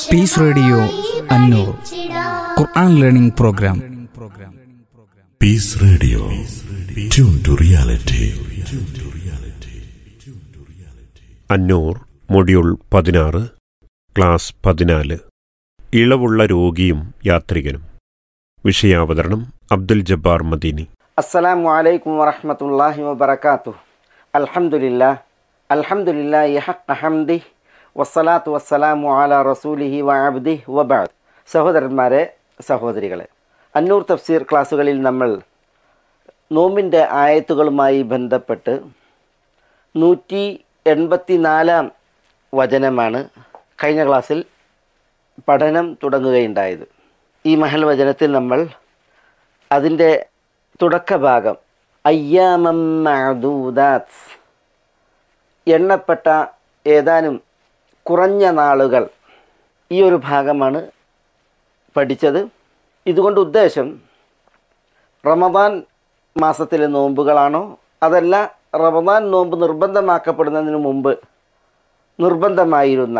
Piece radio Annur Quran learning programme. Piece radio, tune to reality. Annur module 16, class 14. ഇളവുള്ള രോഗിയും യാത്രികനും. വിഷയാവതരണം Abdul Jabbar Madeeni. അസ്സലാമു അലൈക്കും വറഹ്മത്തുള്ളാഹി വബറകാതുഹു. അൽഹംദുലില്ലാഹി ഹഖ്ഖ ഹംദിഹി വസ്സലാത്തു വസ്സലാമു അലാ റസൂലിഹി വഅബ്ദിഹി വബഅദ്. സഹോദരന്മാരെ, സഹോദരികളെ, അന്നൂർ തഫ്സീർ ക്ലാസ്സുകളിൽ നമ്മൾ നോമ്പിൻ്റെ ആയത്തുകളുമായി ബന്ധപ്പെട്ട് 184 വചനമാണ് കഴിഞ്ഞ ക്ലാസ്സിൽ പഠനം തുടങ്ങുകയുണ്ടായത്. ഈ മഹൽ വചനത്തിൽ നമ്മൾ അതിൻ്റെ തുടക്കഭാഗം അയ്യാമം മഅദൂദാത്ത്, എണ്ണപ്പെട്ട ഏതാനും കുറഞ്ഞ നാളുകൾ, ഈ ഒരു ഭാഗമാണ് പഠിച്ചത്. ഇതുകൊണ്ട് ഉദ്ദേശം റമദാൻ മാസത്തിലെ നോമ്പുകളാണോ അതല്ല റമദാൻ നോമ്പ് നിർബന്ധമാക്കപ്പെടുന്നതിന് മുമ്പ് നിർബന്ധമായിരുന്ന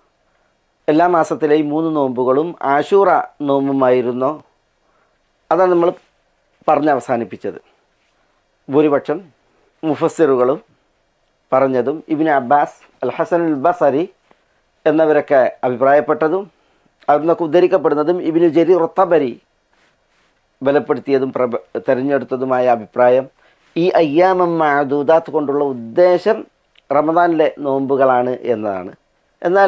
എല്ലാ മാസത്തിലെയും 3 നോമ്പുകളും ആശൂറ നോമ്പുമായിരുന്നോ, അതാണ് നമ്മൾ പറഞ്ഞ് അവസാനിപ്പിച്ചത്. ഭൂരിപക്ഷം മുഫസ്സിറുകളും പറഞ്ഞതും ഇബ്നു അബ്ബാസ്, അൽ ഹസനുൽ ബസരി എന്നിവരൊക്കെ അഭിപ്രായപ്പെട്ടതും അവിടുന്നൊക്കെ ഉദ്ധരിക്കപ്പെടുന്നതും ഇബ്നു ജരീർ തബരി ബലപ്പെടുത്തിയതും തിരഞ്ഞെടുത്തതുമായ അഭിപ്രായം ഈ അയ്യാമം മഅദൂദാത്ത് കൊണ്ടുള്ള ഉദ്ദേശം റമദാനിലെ നോമ്പുകളാണ് എന്നതാണ്. എന്നാൽ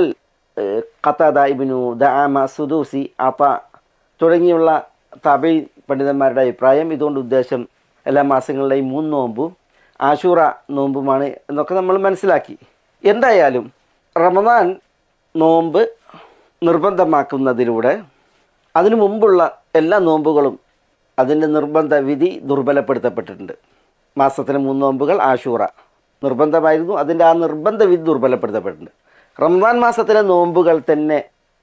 ഖതാദ, ഇബ്നു ദഅാമ, സുദൂസി, അത തുടങ്ങിയുള്ള തബഈ പണ്ഡിതന്മാരുടെ അഭിപ്രായം ഇതുകൊണ്ട് ഉദ്ദേശം എല്ലാ മാസങ്ങളിലെയും 3 നോമ്പും ആശൂറ നോമ്പുമാണ് എന്നൊക്കെ നമ്മൾ മനസ്സിലാക്കി. എന്തായാലും റമദാൻ നോമ്പ് നിർബന്ധമാക്കുന്നതിലൂടെ അതിനു മുമ്പുള്ള എല്ലാ നോമ്പുകളും അതിൻ്റെ നിർബന്ധ വിധി ദുർബലപ്പെടുത്തപ്പെട്ടിട്ടുണ്ട്. മാസത്തിലെ 3 നോമ്പുകൾ ആശൂറ നിർബന്ധമായിരുന്നു, അതിൻ്റെ ആ നിർബന്ധ വിധി ദുർബലപ്പെടുത്തപ്പെട്ടിട്ടുണ്ട്. റമദാൻ മാസത്തിലെ നോമ്പുകൾ തന്നെ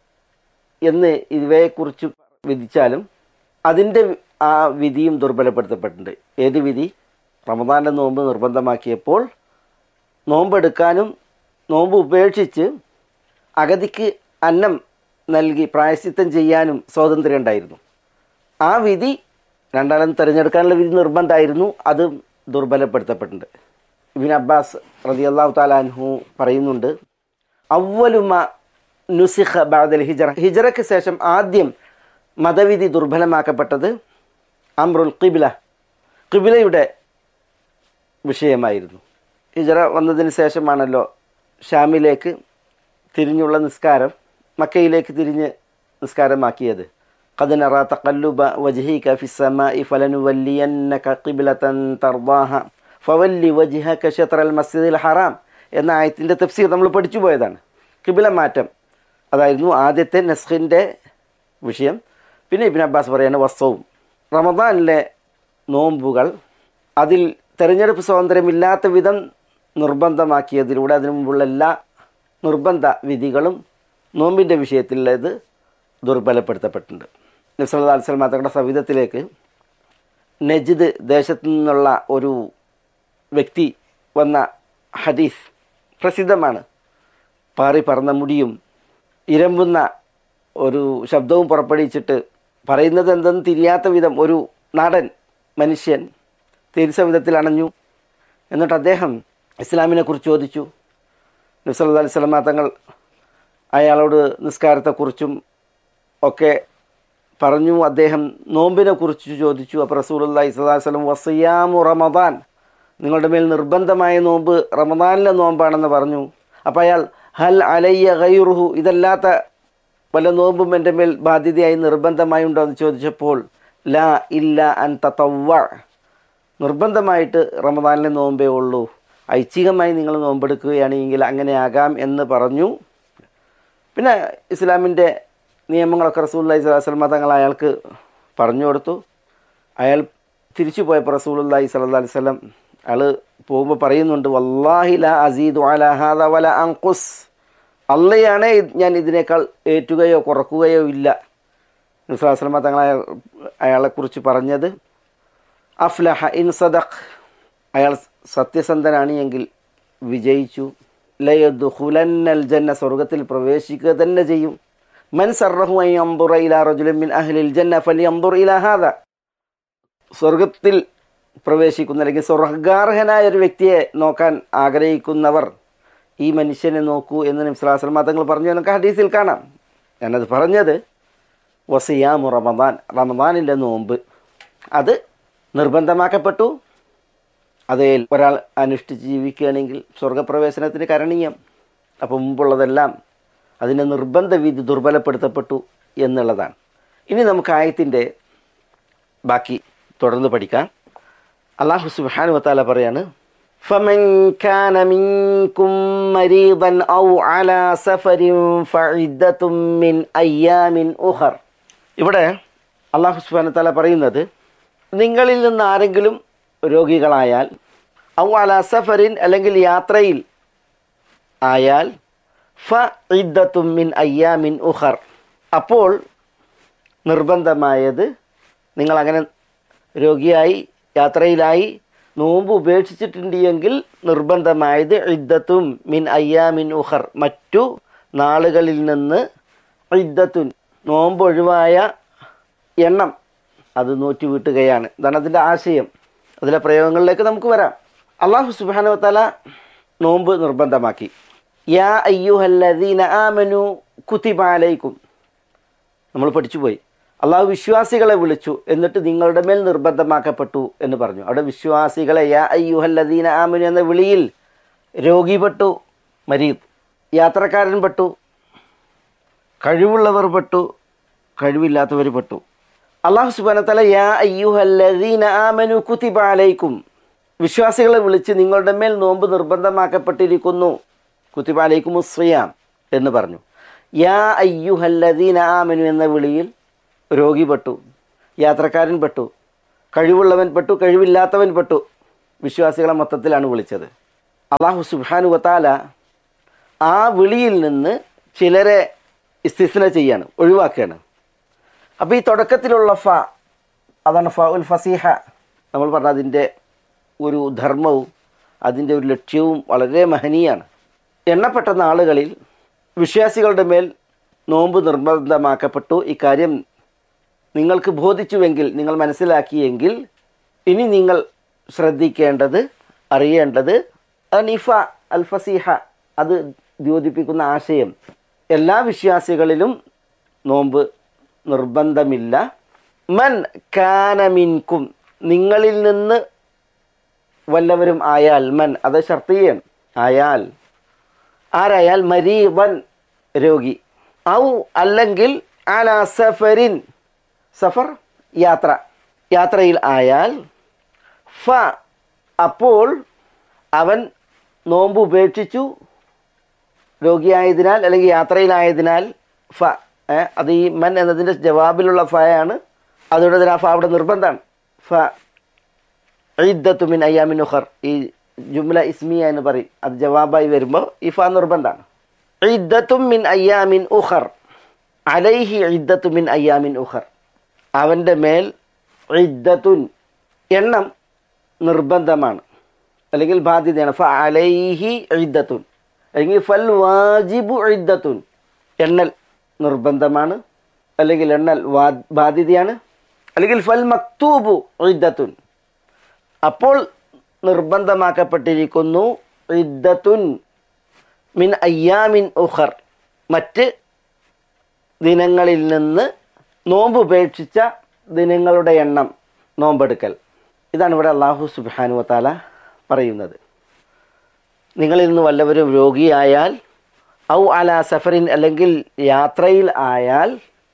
എന്ന് ഇവയെക്കുറിച്ച് വിധിച്ചാലും അതിൻ്റെ ആ വിധിയും ദുർബലപ്പെടുത്തപ്പെട്ടിട്ടുണ്ട്. ഏത് വിധി? റമദാൻ്റെ നോമ്പ് നിർബന്ധമാക്കിയപ്പോൾ നോമ്പെടുക്കാനും നോമ്പ് ഉപേക്ഷിച്ച് അഗതിക്ക് അന്നം നൽകി പ്രായശ്ചിത്തം ചെയ്യാനും സ്വാതന്ത്ര്യം ഉണ്ടായിരുന്നു. ആ വിധി രണ്ടാളും തിരഞ്ഞെടുക്കാനുള്ള വിധി നിർബന്ധമായിരുന്നു, അത് ദുർബലപ്പെടുത്തപ്പെട്ടിട്ടുണ്ട്. ഇബ്നു അബ്ബാസ് റളിയല്ലാഹു തആല അൻഹു പറയുന്നുണ്ട്, അവ്വലുമ നുസിഖ ബഅദൽ ഹിജ്റ, ഹിജ്റയ്ക്ക് ശേഷം ആദ്യം മതവിധി ദുർബലമാക്കപ്പെട്ടത് അംറുൽ ഖിബ്ല, ഖിബ്ലയുടെ വിഷയമായിരുന്നു. ഹിജ്റ വന്നതിന് ശേഷമാണല്ലോ ഷാമിലേക്ക് തിരിഞ്ഞുള്ള നിസ്കാരം മക്കയിലേക്ക് തിരിഞ്ഞ് നിസ്കാരമാക്കിയത്. ഖദ് നറാ തഖല്ലുബ വജ്ഹിക ഫിസ്സമാഇ ഫലനുവല്ലിയന്നക ഖിബ്ലതൻ തർദാഹ ഫവല്ലി വജ്ഹക ശത്റൽ മസ്ജിദിൽ ഹറാം എന്ന ആയത്തിൻ്റെ തഫ്സീർ നമ്മൾ പഠിച്ചു പോയതാണ്. ഖിബ്ല മാറ്റം അതായിരുന്നു ആദ്യത്തെ നസ്ഖിൻ്റെ വിഷയം. പിന്നെ ഇബ്നു അബ്ബാസ് പറയാണ് വസ്സൗം, റമദാനിലെ നോമ്പുകൾ അതിൽ തെരഞ്ഞെടുപ്പ് സ്വാതന്ത്ര്യമില്ലാത്ത വിധം നിർബന്ധമാക്കിയതിലൂടെ അതിനു മുമ്പുള്ള എല്ലാ നിർബന്ധ വിധികളും നോമ്പിൻ്റെ വിഷയത്തിലുള്ളത് ദുർബലപ്പെടുത്തപ്പെട്ടിട്ടുണ്ട്. നബി സല്ലല്ലാഹു അലൈഹി വസല്ലം തങ്ങളുടെ സവിധത്തിലേക്ക് നജ്ദ് ദേശത്തു നിന്നുള്ള ഒരു വ്യക്തി വന്ന ഹദീസ് പ്രസിദ്ധമാണ്. പാറി പറന്ന മുടിയും ഇരമ്പുന്ന ഒരു ശബ്ദവും പുറപ്പെടുവിച്ചിട്ട് പറയുന്നത് എന്തെന്ന് തിരിയാത്ത വിധം ഒരു നാടൻ മനുഷ്യൻ തിരുസവിധത്തിൽ അണഞ്ഞു. എന്നിട്ട് അദ്ദേഹം ഇസ്ലാമിനെക്കുറിച്ച് ചോദിച്ചു. നബി സല്ലല്ലാഹു അലൈഹി വസല്ലം തങ്ങൾ അയാളോട് നിസ്കാരത്തെക്കുറിച്ചും ഒക്കെ പറഞ്ഞു. അദ്ദേഹം നോമ്പിനെക്കുറിച്ച് ചോദിച്ചു. അപ്പോൾ റസൂലുള്ളാഹി സ്വല്ലല്ലാഹു അലൈഹി വസല്ലം വസിയാമു റമദാൻ, നിങ്ങളുടെ മേൽ നിർബന്ധമായ നോമ്പ് റമദാനിലെ നോമ്പാണെന്ന് പറഞ്ഞു. അപ്പോൾ അയാൾ ഹൽ അലയ്യ ഗൈറുഹു, ഇതല്ലാത്ത വല്ല നോമ്പും എൻ്റെ മേൽ ബാധ്യതയായി നിർബന്ധമായി ഉണ്ടോ എന്ന് ചോദിച്ചപ്പോൾ ലാ ഇല്ല അൻ തതവ്വ, നിർബന്ധമായിട്ട് റമദാനിലെ നോമ്പേ ഉള്ളൂ, ഐച്ഛികമായി നിങ്ങൾ നോമ്പെടുക്കുകയാണെങ്കിൽ അങ്ങനെ ആകാം എന്ന് പറഞ്ഞു. പിന്നെ ഇസ്ലാമിൻ്റെ നിയമങ്ങളൊക്കെ റസൂലുള്ളാഹി സ്വല്ലല്ലാഹു അലൈഹി വസല്ലം തങ്ങൾ അയാൾക്ക് പറഞ്ഞു കൊടുത്തു. അയാൾ തിരിച്ചു പോയപ്പോൾ റസൂലുള്ളാഹി സ്വല്ലല്ലാഹു അലൈഹി വസല്ലം അയാൾ പോകുമ്പോൾ പറയുന്നുണ്ട്, വല്ലാഹി ലാ അസീദു അലാ ഹാദാ വല അൻഖുസ്, അള്ളയാണ് ഞാൻ ഇതിനേക്കാൾ ഏറ്റുകയോ കുറക്കുകയോ ഇല്ല. നബി സല്ലല്ലാഹു അലൈഹി വസല്ലം തങ്ങൾ അയാളെക്കുറിച്ച് പറഞ്ഞത് അഫ്ലഹ ഇൻ സദഖ്, അയാൾ സത്യസന്ധനാണ് എങ്കിൽ വിജയിച്ചു. ലയദ്ഖുലന്നൽ ജന്ന, സ്വർഗത്തിൽ പ്രവേശിക്കുക തന്നെ ചെയ്യും. മൻ സർറഹു അൻ യൻദുറ ഇലാ റജുലിൻ മിൻ അഹ്ലിൽ ജന്ന ഫലിയൻദുർ ഇലാ ഹാദാ. സ്വർഗത്തിൽ പ്രവേശിക്കുന്ന അല്ലെങ്കിൽ സ്വർഗാർഹനായ ഒരു വ്യക്തിയെ നോക്കാൻ ആഗ്രഹിക്കുന്നവർ ഈ മനുഷ്യനെ നോക്കൂ എന്ന് നബി സ്വല്ലല്ലാഹു അലൈഹി വസല്ലം തങ്ങൾ പറഞ്ഞു എന്നൊക്കെ ഹദീസിൽ കാണാം. ഞാനത് പറഞ്ഞത് വസിയാമു റമദാൻ, റമദാനിൻ്റെ നോമ്പ് അത് നിർബന്ധമാക്കപ്പെട്ടു. അതിൽ ഒരാൾ അനുഷ്ഠിച്ച് ജീവിക്കുകയാണെങ്കിൽ സ്വർഗപ്രവേശനത്തിന് കരണീയം. അപ്പോൾ മുമ്പുള്ളതെല്ലാം അതിൻ്റെ നിർബന്ധ വിധി ദുർബലപ്പെടുത്തപ്പെട്ടു എന്നുള്ളതാണ്. ഇനി നമുക്ക് ആയത്തിൻ്റെ ബാക്കി തുടർന്ന് പഠിക്കാം. അല്ലാഹു സുബ്ഹാനഹു വ തആല പറയാണ്, ഫമൻ കാന മിൻകും മരീദൻ ഔ അലാ സഫരിൻ ഫഇദ്ദത്തും മിൻ അയ്യാമിൻ ഉഖർ. ഇവിടെ അല്ലാഹു സുബ്ഹാനഹു വ തആല പറയുന്നത്, നിങ്ങളിൽ നിന്ന് ആരെങ്കിലും രോഗികളായാൽ, ഔ അലാ സഫരിൻ അല്ലെങ്കിൽ യാത്രയിൽ ആയാൽ, ഫഇദ്ദത്തും മിൻ അയ്യാമിൻ ഉഖർ, അപ്പോൾ നിർബന്ധമായത് നിങ്ങളങ്ങനെ രോഗിയായി യാത്രയിലായി നോമ്പ് ഉപേക്ഷിച്ചിട്ടുണ്ട് എങ്കിൽ നിർബന്ധമായത് ഇദ്ദത്തും മിൻ അയ്യാമിൻ ഉഖർ, മറ്റു നാളുകളിൽ നിന്ന് ഇദ്ദത്തുൻ നോമ്പ് ഒഴിവായ എണ്ണം അത് നോറ്റി വീട്ടുകയാണ്. ഇതാണ് അതിൻ്റെ ആശയം. അതിലെ പ്രയോഗങ്ങളിലേക്ക് നമുക്ക് വരാം. അല്ലാഹു സുബ്ഹാനഹു വ തആല നോമ്പ് നിർബന്ധമാക്കി. യാ അയ്യുഹല്ലദീന ആമനു കുതിബ അലൈക്കും, നമ്മൾ പഠിച്ചുപോയി. അള്ളാഹു വിശ്വാസികളെ വിളിച്ചു, എന്നിട്ട് നിങ്ങളുടെ മേൽ നിർബന്ധമാക്കപ്പെട്ടു എന്ന് പറഞ്ഞു. അവിടെ വിശ്വാസികളെ യാ അയ്യുഹല്ലദീന ആമനു എന്ന വിളിയിൽ രോഗി പെട്ടു, മരീദ് യാത്രക്കാരൻ പെട്ടു, കഴിവുള്ളവർ പെട്ടു, കഴിവില്ലാത്തവർ പെട്ടു. അല്ലാഹു സുബ്ഹാനഹു വ തആല യാ അയ്യുഹല്ലദീന ആമനു കുതിബ അലൈക്കും, വിശ്വാസികളെ വിളിച്ച് നിങ്ങളുടെ മേൽ നോമ്പ് നിർബന്ധമാക്കപ്പെട്ടിരിക്കുന്നു, കുതിബ അലൈക്കുമുസ് സിയാം എന്ന് പറഞ്ഞു. യാ അയ്യുഹല്ലദീന ആമനു എന്ന വിളിയിൽ രോഗി പെട്ടു, യാത്രക്കാരൻ പെട്ടു, കഴിവുള്ളവൻ പെട്ടു, കഴിവില്ലാത്തവൻ പെട്ടു. വിശ്വാസികളെ മൊത്തത്തിലാണ് വിളിച്ചത്. അല്ലാഹു സുബ്ഹാനഹു വ തആല ആ വിളിയിൽ നിന്ന് ചിലരെ ഇസ്തിസ്ന ചെയ്യാണ്, ഒഴിവാക്കുകയാണ്. അപ്പോൾ ഈ തുടക്കത്തിലുള്ള ഫ, അതാണ് ഫഉൽ ഫസീഹ. നമ്മൾ പറഞ്ഞ അതിൻ്റെ ഒരു ധർമ്മവും അതിൻ്റെ ഒരു ലക്ഷ്യവും വളരെ മഹനീയാണ്. എണ്ണപ്പെട്ട നാളുകളിൽ വിശ്വാസികളുടെ മേൽ നോമ്പ് നിർബന്ധമാക്കപ്പെട്ടു. ഇക്കാര്യം നിങ്ങൾക്ക് ബോധിച്ചുവെങ്കിൽ, നിങ്ങൾ മനസ്സിലാക്കിയെങ്കിൽ, ഇനി നിങ്ങൾ ശ്രദ്ധിക്കേണ്ടത്, അറിയേണ്ടത് നിഫ അൽ ഫസീഹ, അത് ദ്യോതിപ്പിക്കുന്ന ആശയം. എല്ലാ വിശ്വാസികളിലും നോമ്പ് നിർബന്ധമില്ല. മൻ കാന മിൻകും, നിങ്ങളിൽ നിന്ന് വല്ലവരും ആയാൽ, മൻ അത് ശർത്തിയൻ ആയാൽ, ആരായാൽ, മരീവൻ രോഗി, ഔ അല്ലെങ്കിൽ അലാ സഫരിൻ, സഫർ യാത്ര, യാത്രയിൽ ആയാൽ, ഫ അപ്പോൾ അവൻ നോമ്പ് ഉപേക്ഷിച്ചു രോഗിയായതിനാൽ അല്ലെങ്കിൽ യാത്രയിലായതിനാൽ. ഫ അത് ഈ മൻ എന്നതിൻ്റെ ജവാബിലുള്ള ഫയാണ്. അതുകൊണ്ട് ആ ഫ അവിടെ നിർബന്ധമാണ്. ഫ ഇദ്ദത്തു മിൻ അയ്യാമിൻ ഉഖർ, ഈ ജുംല ഇസ്മിയ എന്ന് പറയും, അത് ജവാബായി വരുമ്പോൾ ഈ ഫ നിർബന്ധമാണ്. ഇദ്ദത്തും മിൻ അയ്യാമിൻ ഉഖർ, അലൈഹി ഇദ്ദത്തു മിൻ അയ്യാമിൻ ഉഖർ, അവൻ്റെ മേൽ ഇദ്ദത്തുൻ എണ്ണം നിർബന്ധമാണ് അല്ലെങ്കിൽ ബാധ്യതയാണ്. ഫ അലൈഹി ഇദ്ദത്തുൻ അല്ലെങ്കിൽ ഫൽ വാജിബു ഇദ്ദത്തുൻ, എണ്ണൽ നിർബന്ധമാണ് അല്ലെങ്കിൽ എണ്ണൽ ബാധ്യതയാണ്. അല്ലെങ്കിൽ ഫൽ മക്തൂബു ഇദ്ദത്തുൻ, അപ്പോൾ നിർബന്ധമാക്കപ്പെട്ടിരിക്കുന്നു ഇദ്ദത്തുൻ മിൻ അയ്യാമിൻ ഉഖർ, മറ്റ് ദിനങ്ങളിൽ നിന്ന് നോമ്പ് ഉപേക്ഷിച്ച ദിനങ്ങളുടെ എണ്ണം, നോമ്പെടുക്കൽ. ഇതാണ് ഇവിടെ അല്ലാഹു സുബ്ഹാനഹു വ തആല പറയുന്നത്. നിങ്ങളിൽ നിന്ന് വല്ലവരും രോഗിയായാൽ, ഔ അലാ സഫറിൻ അല്ലെങ്കിൽ യാത്രയിൽ ആയാൽ,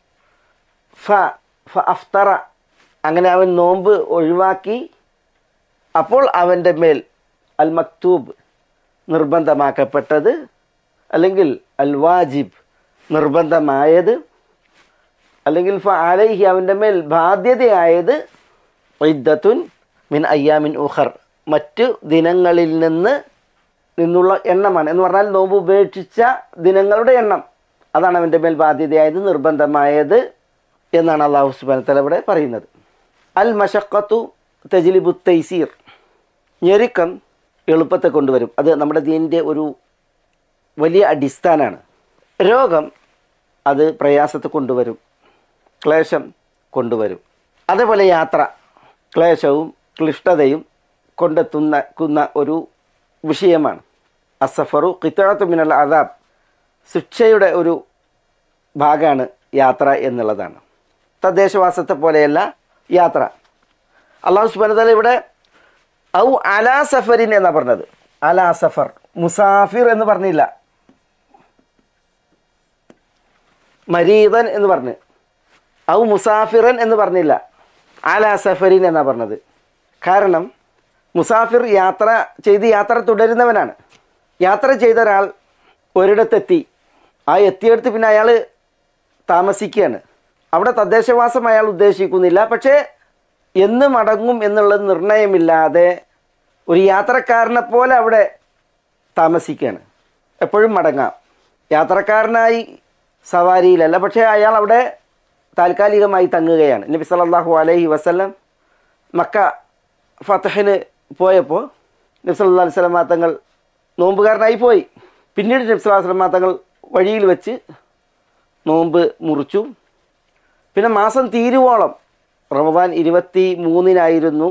ഫ അഫ്തറ അങ്ങനെ അവൻ നോമ്പ് ഒഴിവാക്കി, അപ്പോൾ അവൻ്റെ മേൽ അൽ മക്തൂബ് നിർബന്ധമാക്കപ്പെട്ടത് അല്ലെങ്കിൽ അൽ വാജിബ് നിർബന്ധമായത് അല്ലെങ്കിൽ ഫ അലൈഹി അവൻ്റെ മേൽ ബാധ്യതയായത് ഇദ്ദത്തുൻ മിൻ അയ്യാമിൻ ഉഖർ, മറ്റു ദിനങ്ങളിൽ നിന്നുള്ള എണ്ണമാണ്. എന്ന് പറഞ്ഞാൽ നോമ്പ് ഉപേക്ഷിച്ച ദിനങ്ങളുടെ എണ്ണം, അതാണ് അവൻ്റെ മേൽ ബാധ്യതയായത്, നിർബന്ധമായത് എന്നാണ് അല്ലാഹു സുബ്ഹാനഹു വ തആല ഇവിടെ പറയുന്നത്. അൽ മശഖത്തു തജ്ലിബു തൈസീർ, ഞെരുക്കം എളുപ്പത്തെ കൊണ്ടുവരും. അത് നമ്മുടെ ദീനിൻ്റെ ഒരു വലിയ അടിസ്ഥാനമാണ്. രോഗം അത് പ്രയാസത്തെ കൊണ്ടുവരും, ക്ലേശം കൊണ്ടുവരും. അതേപോലെ യാത്ര ക്ലേശവും ക്ലിഷ്ടതയും കൊണ്ടെത്തുന്ന ഒരു വിഷയമാണ്. അസഫറു ഖിത്അത്തു മിനൽ അദാബ്, ശിക്ഷയുടെ ഒരു ഭാഗമാണ് യാത്ര എന്നുള്ളതാണ്. തദ്ദേശവാസത്തെ പോലെയല്ല യാത്ര. അല്ലാഹു സുബ്ഹാനഹു വ തആല ഇവിടെ ഔ അലാ സഫറിൻ എന്നാണ് പറഞ്ഞത്. അലാ സഫർ, മുസാഫിർ എന്ന് പറഞ്ഞില്ല, മരീദൻ എന്ന് പറഞ്ഞ്, ഔ മുസാഫിറൻ എന്ന് പറഞ്ഞില്ല, അലാ സഫറിൻ എന്നാണ് പറഞ്ഞത്. കാരണം മുസാഫിർ യാത്ര തുടരുന്നവനാണ്. യാത്ര ചെയ്ത ഒരാൾ ഒരിടത്തെത്തി, ആ എത്തിയെടുത്ത് പിന്നെ അയാൾ താമസിക്കുകയാണ്. അവിടെ തദ്ദേശവാസം അയാൾ ഉദ്ദേശിക്കുന്നില്ല. പക്ഷേ എന്ന് മടങ്ങും എന്നുള്ളത് നിർണയമില്ലാതെ ഒരു യാത്രക്കാരനെ പോലെ അവിടെ താമസിക്കുകയാണ്. എപ്പോഴും മടങ്ങാം. യാത്രക്കാരനായി സവാരിയിലല്ല, പക്ഷേ അയാൾ അവിടെ താൽക്കാലികമായി തങ്ങുകയാണ്. നബി സല്ലല്ലാഹു അലൈഹി വസല്ലം മക്ക ഫതഹിന് പോയപ്പോൾ നബി സല്ലല്ലാഹു അലൈഹി വസല്ലം തങ്ങൾ നോമ്പുകാരനായി പോയി. പിന്നീട് നബി സല്ലല്ലാഹു അലൈഹി വസല്ലം തങ്ങൾ വഴിയിൽ വെച്ച് നോമ്പ് മുറിച്ചു. പിന്നെ മാസം തീരുവോളം, റമദാൻ 23-നായിരുന്നു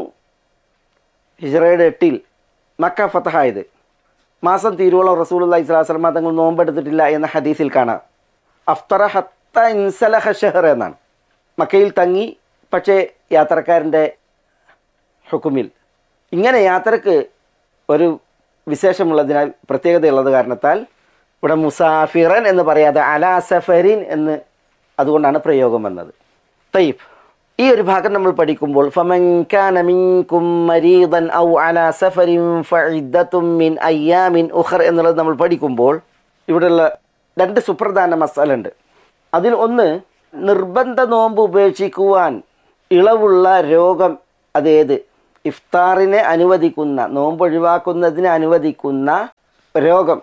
ഹിജ്റയുടെ 8 മക്ക ഫതഹായത്. മാസം തീരുവോളം റസൂലുള്ളാഹി സ്വല്ലല്ലാഹു അലൈഹി വസല്ലം തങ്ങൾ നോമ്പെടുത്തിട്ടില്ല എന്ന ഹദീസിൽ കാണാം. അഫ്തറ ഹത്ത ഇൻസലഹ ഷഹർ എന്നാണ്. മക്കയിൽ തങ്ങി, പക്ഷേ യാത്രക്കാരൻ്റെ ഹുക്കുമിൽ. ഇങ്ങനെ യാത്രക്ക് ഒരു വിശേഷമുള്ളതിനാൽ, പ്രത്യേകതയുള്ളത് കാരണത്താൽ ഇവിടെ മുസാഫിറൻ എന്ന് പറയാതെ അലാ സഫരിൻ എന്ന് അതുകൊണ്ടാണ് പ്രയോഗം വന്നത്. തയ്യിബ്, ഈ ഒരു ഭാഗം നമ്മൾ പഠിക്കുമ്പോൾ ഫമൻ കാന മിൻകും മരീദൻ ഔ അലാ സഫരിൻ ഫഇദ്ദത്തും മിൻ അയ്യാമിൻ ഉഖർ എന്നുള്ളത് നമ്മൾ പഠിക്കുമ്പോൾ ഇവിടെയുള്ള 2 സുപ്രധാന മസാല ഉണ്ട്. അതിൽ ഒന്ന്, നിർബന്ധ നോമ്പ് ഉപേക്ഷിക്കുവാൻ ഇളവുള്ള രോഗം അതേത്? ഇഫ്താറിനെ അനുവദിക്കുന്ന, നോമ്പ് ഒഴിവാക്കുന്നതിനെ അനുവദിക്കുന്ന രോഗം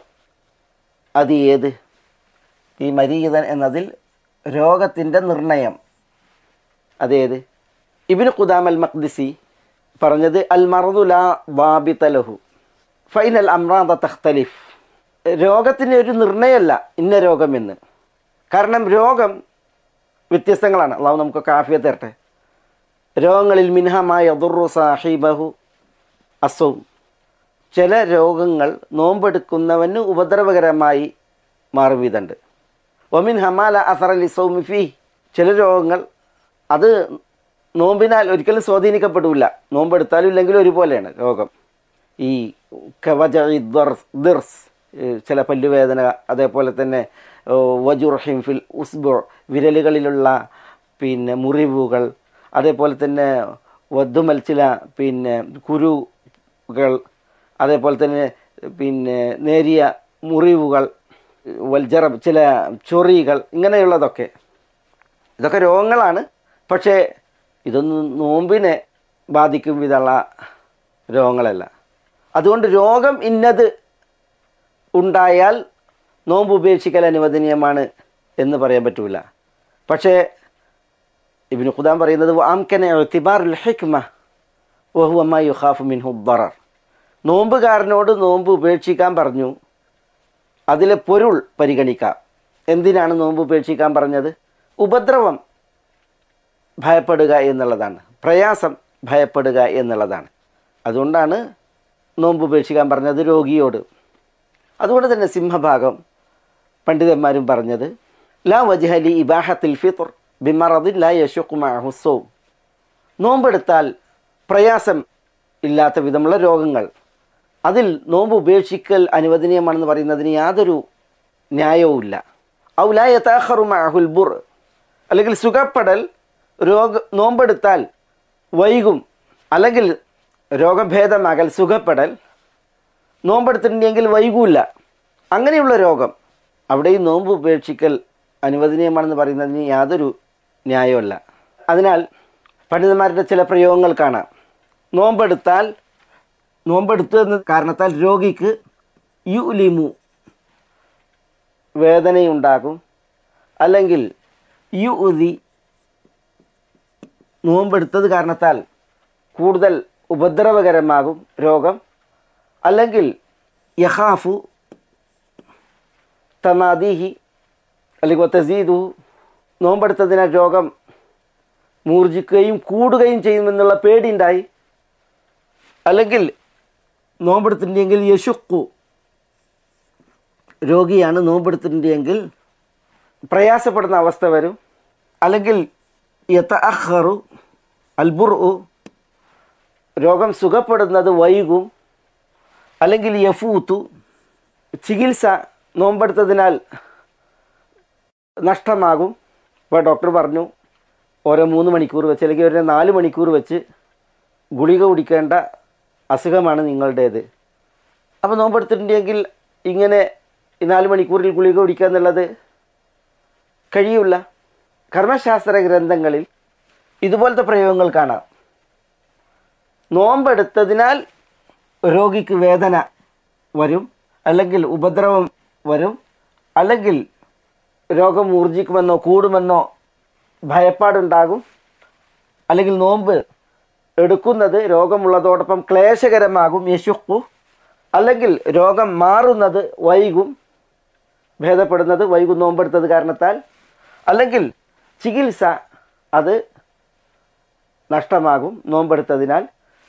അത് ഏത്? ഈ മരീദൻ എന്നതിൽ രോഗത്തിൻ്റെ നിർണയം അതേത്? ഇബ്നു ഖുദാമ അൽ മഖ്ദിസി പറഞ്ഞത് അൽ മർദു ലാ വാബിത ലഹു ഫൈനൽ അംറാദ തഖ്തലിഫ്. രോഗത്തിന് ഒരു നിർണയമല്ല ഇന്ന രോഗമെന്ന്. കാരണം രോഗം വ്യത്യസ്തങ്ങളാണ്. അള്ളാഹു നമുക്കൊക്കെ ആഫിയത്ത് തരട്ടെ. രോഗങ്ങളിൽ മിൻഹമാ യദുറു സാഹിബഹു അസൗം, ചില രോഗങ്ങൾ നോമ്പെടുക്കുന്നവന് ഉപദ്രവകരമായി മാറുവിധമുണ്ട്. ഒമിൻ ഹമാല അസറലി സൗമി ഫീ, ചില രോഗങ്ങൾ അത് നോമ്പിനാൽ ഒരിക്കലും സ്വാധീനിക്കപ്പെടില്ല. നോമ്പെടുത്താലും ഇല്ലെങ്കിലും ഒരുപോലെയാണ് രോഗം. ഈ കവജഇ ദിർസ്, ചില പല്ലുവേദന, അതേപോലെ തന്നെ വജുർഹിം ഫിൽ ഉസ്ബു, വിരലുകളിലുള്ള മുറിവുകൾ, അതേപോലെ തന്നെ വദ്ദുമൽ, ചില കുരുകൾ, അതേപോലെ തന്നെ നേരിയ മുറിവുകൾ, വൽജറബ്, ചില ചൊറികൾ, ഇങ്ങനെയുള്ളതൊക്കെ ഇതൊക്കെ രോഗങ്ങളാണ്. പക്ഷേ ഇതൊന്നും നോമ്പിനെ ബാധിക്കും വിധമുള്ള രോഗങ്ങളല്ല. അതുകൊണ്ട് രോഗം ഇന്നത് ഉണ്ടായാൽ നോമ്പ് ഉപേക്ഷിക്കൽ അനുവദനീയമാണ് എന്ന് പറയാൻ പറ്റൂല. പക്ഷേ ഇബ്നു ഖുദാം പറയുന്നത് അംകന ഇഅ്തിബാറുൽ ഹിക്മ വഹുവ മാ യുഖാഫു മിൻഹു ദറർ. നോമ്പുകാരനോട് നോമ്പ് ഉപേക്ഷിക്കാൻ പറഞ്ഞു, അതിലെ പൊരുൾ പരിഗണിക്കാം. എന്തിനാണ് നോമ്പ് ഉപേക്ഷിക്കാൻ പറഞ്ഞത്? ഉപദ്രവം ഭയപ്പെടുക എന്നുള്ളതാണ്, പ്രയാസം ഭയപ്പെടുക എന്നുള്ളതാണ്. അതുകൊണ്ടാണ് നോമ്പ് ഉപേക്ഷിക്കാൻ പറഞ്ഞത് രോഗിയോട്. അതുകൊണ്ട് തന്നെ സിംഹഭാഗം പണ്ഡിതന്മാരും പറഞ്ഞത് ലാ വജ്ഹലി ഇബാഹത്തിൽ ഫിത്ർ ബിമറദിൻ ലാ യശുഖു മഅഹു സൗം, നോമ്പെടുത്താൽ പ്രയാസം ഇല്ലാത്ത വിധമുള്ള രോഗങ്ങൾ, അതിൽ നോമ്പ് ഉപേക്ഷിക്കൽ അനുവദനീയമാണെന്ന് പറയുന്നതിന് യാതൊരു ന്യായവുമില്ല. ഔ ലാ യതഅഖറു മഅഹുൽ ബുർ, അല്ലെങ്കിൽ സുഖപ്പെടൽ നോമ്പെടുത്താൽ വൈകും, അല്ലെങ്കിൽ രോഗഭേദമാകൽ സുഖപ്പെടൽ നോമ്പെടുത്തിട്ടുണ്ടെങ്കിൽ വൈകൂല്ല, അങ്ങനെയുള്ള രോഗം, അവിടെയും നോമ്പ് ഉപേക്ഷിക്കൽ അനുവദനീയമാണെന്ന് പറയുന്നതിന് യാതൊരു ന്യായമല്ല. അതിനാൽ പണ്ഡിതന്മാരുടെ ചില പ്രയോഗങ്ങൾ കാണാം. നോമ്പെടുത്തു എന്ന കാരണത്താൽ രോഗിക്ക് യുലിമു, വേദനയുണ്ടാകും, അല്ലെങ്കിൽ യുഉദി, നോമ്പെടുത്തത് കാരണത്താൽ കൂടുതൽ ഉപദ്രവകരമാകും രോഗം, അല്ലെങ്കിൽ യഖാഫു തമാദിഹി, അല്ലെങ്കിൽ തസീദു നോമ്പെടുത്തതിനാൽ രോഗം മൂർജിക്കുകയും കൂടുകയും ചെയ്യുമെന്നുള്ള പേടിയുണ്ടായി, അല്ലെങ്കിൽ നോമ്പെടുത്തിട്ടുണ്ടെങ്കിൽ യശുക്കു രോഗിയാണ്, നോമ്പെടുത്തിട്ടുണ്ടെങ്കിൽ പ്രയാസപ്പെടുന്ന അവസ്ഥ വരും, അല്ലെങ്കിൽ യതഅഖറു അൽബുർഉ രോഗം സുഖപ്പെടുന്നത് വൈകും, അല്ലെങ്കിൽ യഫൂത്തു ചികിത്സ നോമ്പെടുത്തതിനാൽ നഷ്ടമാകും. ഇപ്പോൾ ഡോക്ടർ പറഞ്ഞു ഓരോ 3 മണിക്കൂർ വെച്ച് അല്ലെങ്കിൽ ഓരോ 4 മണിക്കൂർ വെച്ച് ഗുളിക കുടിക്കേണ്ട അസുഖമാണ് നിങ്ങളുടേത്. അപ്പോൾ നോമ്പെടുത്തിട്ടുണ്ടെങ്കിൽ ഇങ്ങനെ 4 മണിക്കൂറിൽ ഗുളിക കുടിക്കുക എന്നുള്ളത് കഴിയില്ല. കർമ്മശാസ്ത്ര ഗ്രന്ഥങ്ങളിൽ ഇതുപോലത്തെ പ്രയോഗങ്ങൾ കാണാം. നോമ്പെടുത്തതിനാൽ രോഗിക്ക് വേദന വരും, അല്ലെങ്കിൽ ഉപദ്രവം വരും, അല്ലെങ്കിൽ രോഗം ഊർജിക്കുമെന്നോ കൂടുമെന്നോ ഭയപ്പാടുണ്ടാകും, അല്ലെങ്കിൽ നോമ്പ് എടുക്കുന്നത് രോഗമുള്ളതോടൊപ്പം ക്ലേശകരമാകും യശുക്കു, അല്ലെങ്കിൽ രോഗം മാറുന്നത് വൈകും, ഭേദപ്പെടുന്നത് വൈകും നോമ്പെടുത്തത് കാരണത്താൽ, അല്ലെങ്കിൽ ചികിത്സ അത് നഷ്ടമാകും നോമ്പെടുത്തതിനാൽ.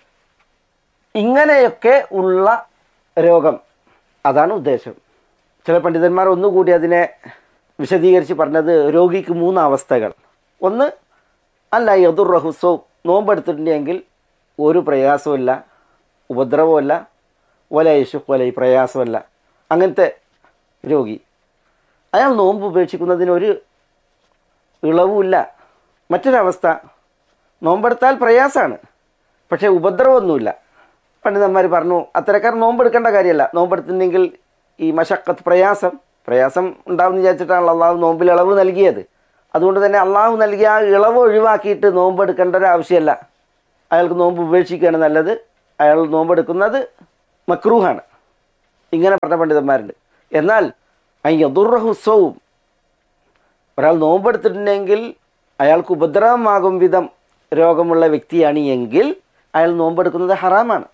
ഇങ്ങനെയൊക്കെ ഉള്ള രോഗം അതാണ് ഉദ്ദേശം. ചില പണ്ഡിതന്മാർ ഒന്നുകൂടി അതിനെ വിശദീകരിച്ച് പറഞ്ഞത് രോഗിക്ക് 3 അവസ്ഥകൾ. ഒന്ന് അല്ല യദുർറഹുസോ നോമ്പെടുത്തിട്ടുണ്ടെങ്കിൽ ഒരു പ്രയാസമില്ല, ഉപദ്രവമല്ല, വല യശുക്ക് വല പ്രയാസമല്ല, അങ്ങനത്തെ രോഗി. അയാൾ നോമ്പ് ഉപേക്ഷിക്കുന്നതിനൊരു ഇളവുമില്ല. മറ്റൊരവസ്ഥ നോമ്പെടുത്താൽ പ്രയാസമാണ്, പക്ഷേ ഉപദ്രവമൊന്നുമില്ല. പണ്ഡിതന്മാർ പറഞ്ഞു അത്തരക്കാർ നോമ്പെടുക്കേണ്ട കാര്യമല്ല. നോമ്പെടുത്തിട്ടുണ്ടെങ്കിൽ ഈ മശക്കത്ത് പ്രയാസം ഉണ്ടാവുമെന്ന് വിചാരിച്ചിട്ടാണല്ലോ അള്ളാഹു നോമ്പിൽ ഇളവ് നൽകിയത്. അതുകൊണ്ട് തന്നെ അള്ളാഹു നൽകിയ ആ ഇളവ് ഒഴിവാക്കിയിട്ട് നോമ്പെടുക്കേണ്ട ഒരു ആവശ്യമല്ല. അയാൾക്ക് നോമ്പ് ഉപേക്ഷിക്കുകയാണ് നല്ലത്. അയാൾ നോമ്പെടുക്കുന്നത് മക്രൂഹാണ്. ഇങ്ങനെ പറഞ്ഞ പണ്ഡിതന്മാരുണ്ട്. എന്നാൽ യദുർറഹുസവും ഒരാൾ നോമ്പെടുത്തിട്ടുണ്ടെങ്കിൽ അയാൾക്ക് ഉപദ്രവമാകും വിധം രോഗമുള്ള വ്യക്തിയാണ് എങ്കിൽ അയാൾ നോമ്പെടുക്കുന്നത് ഹറാമാണ്.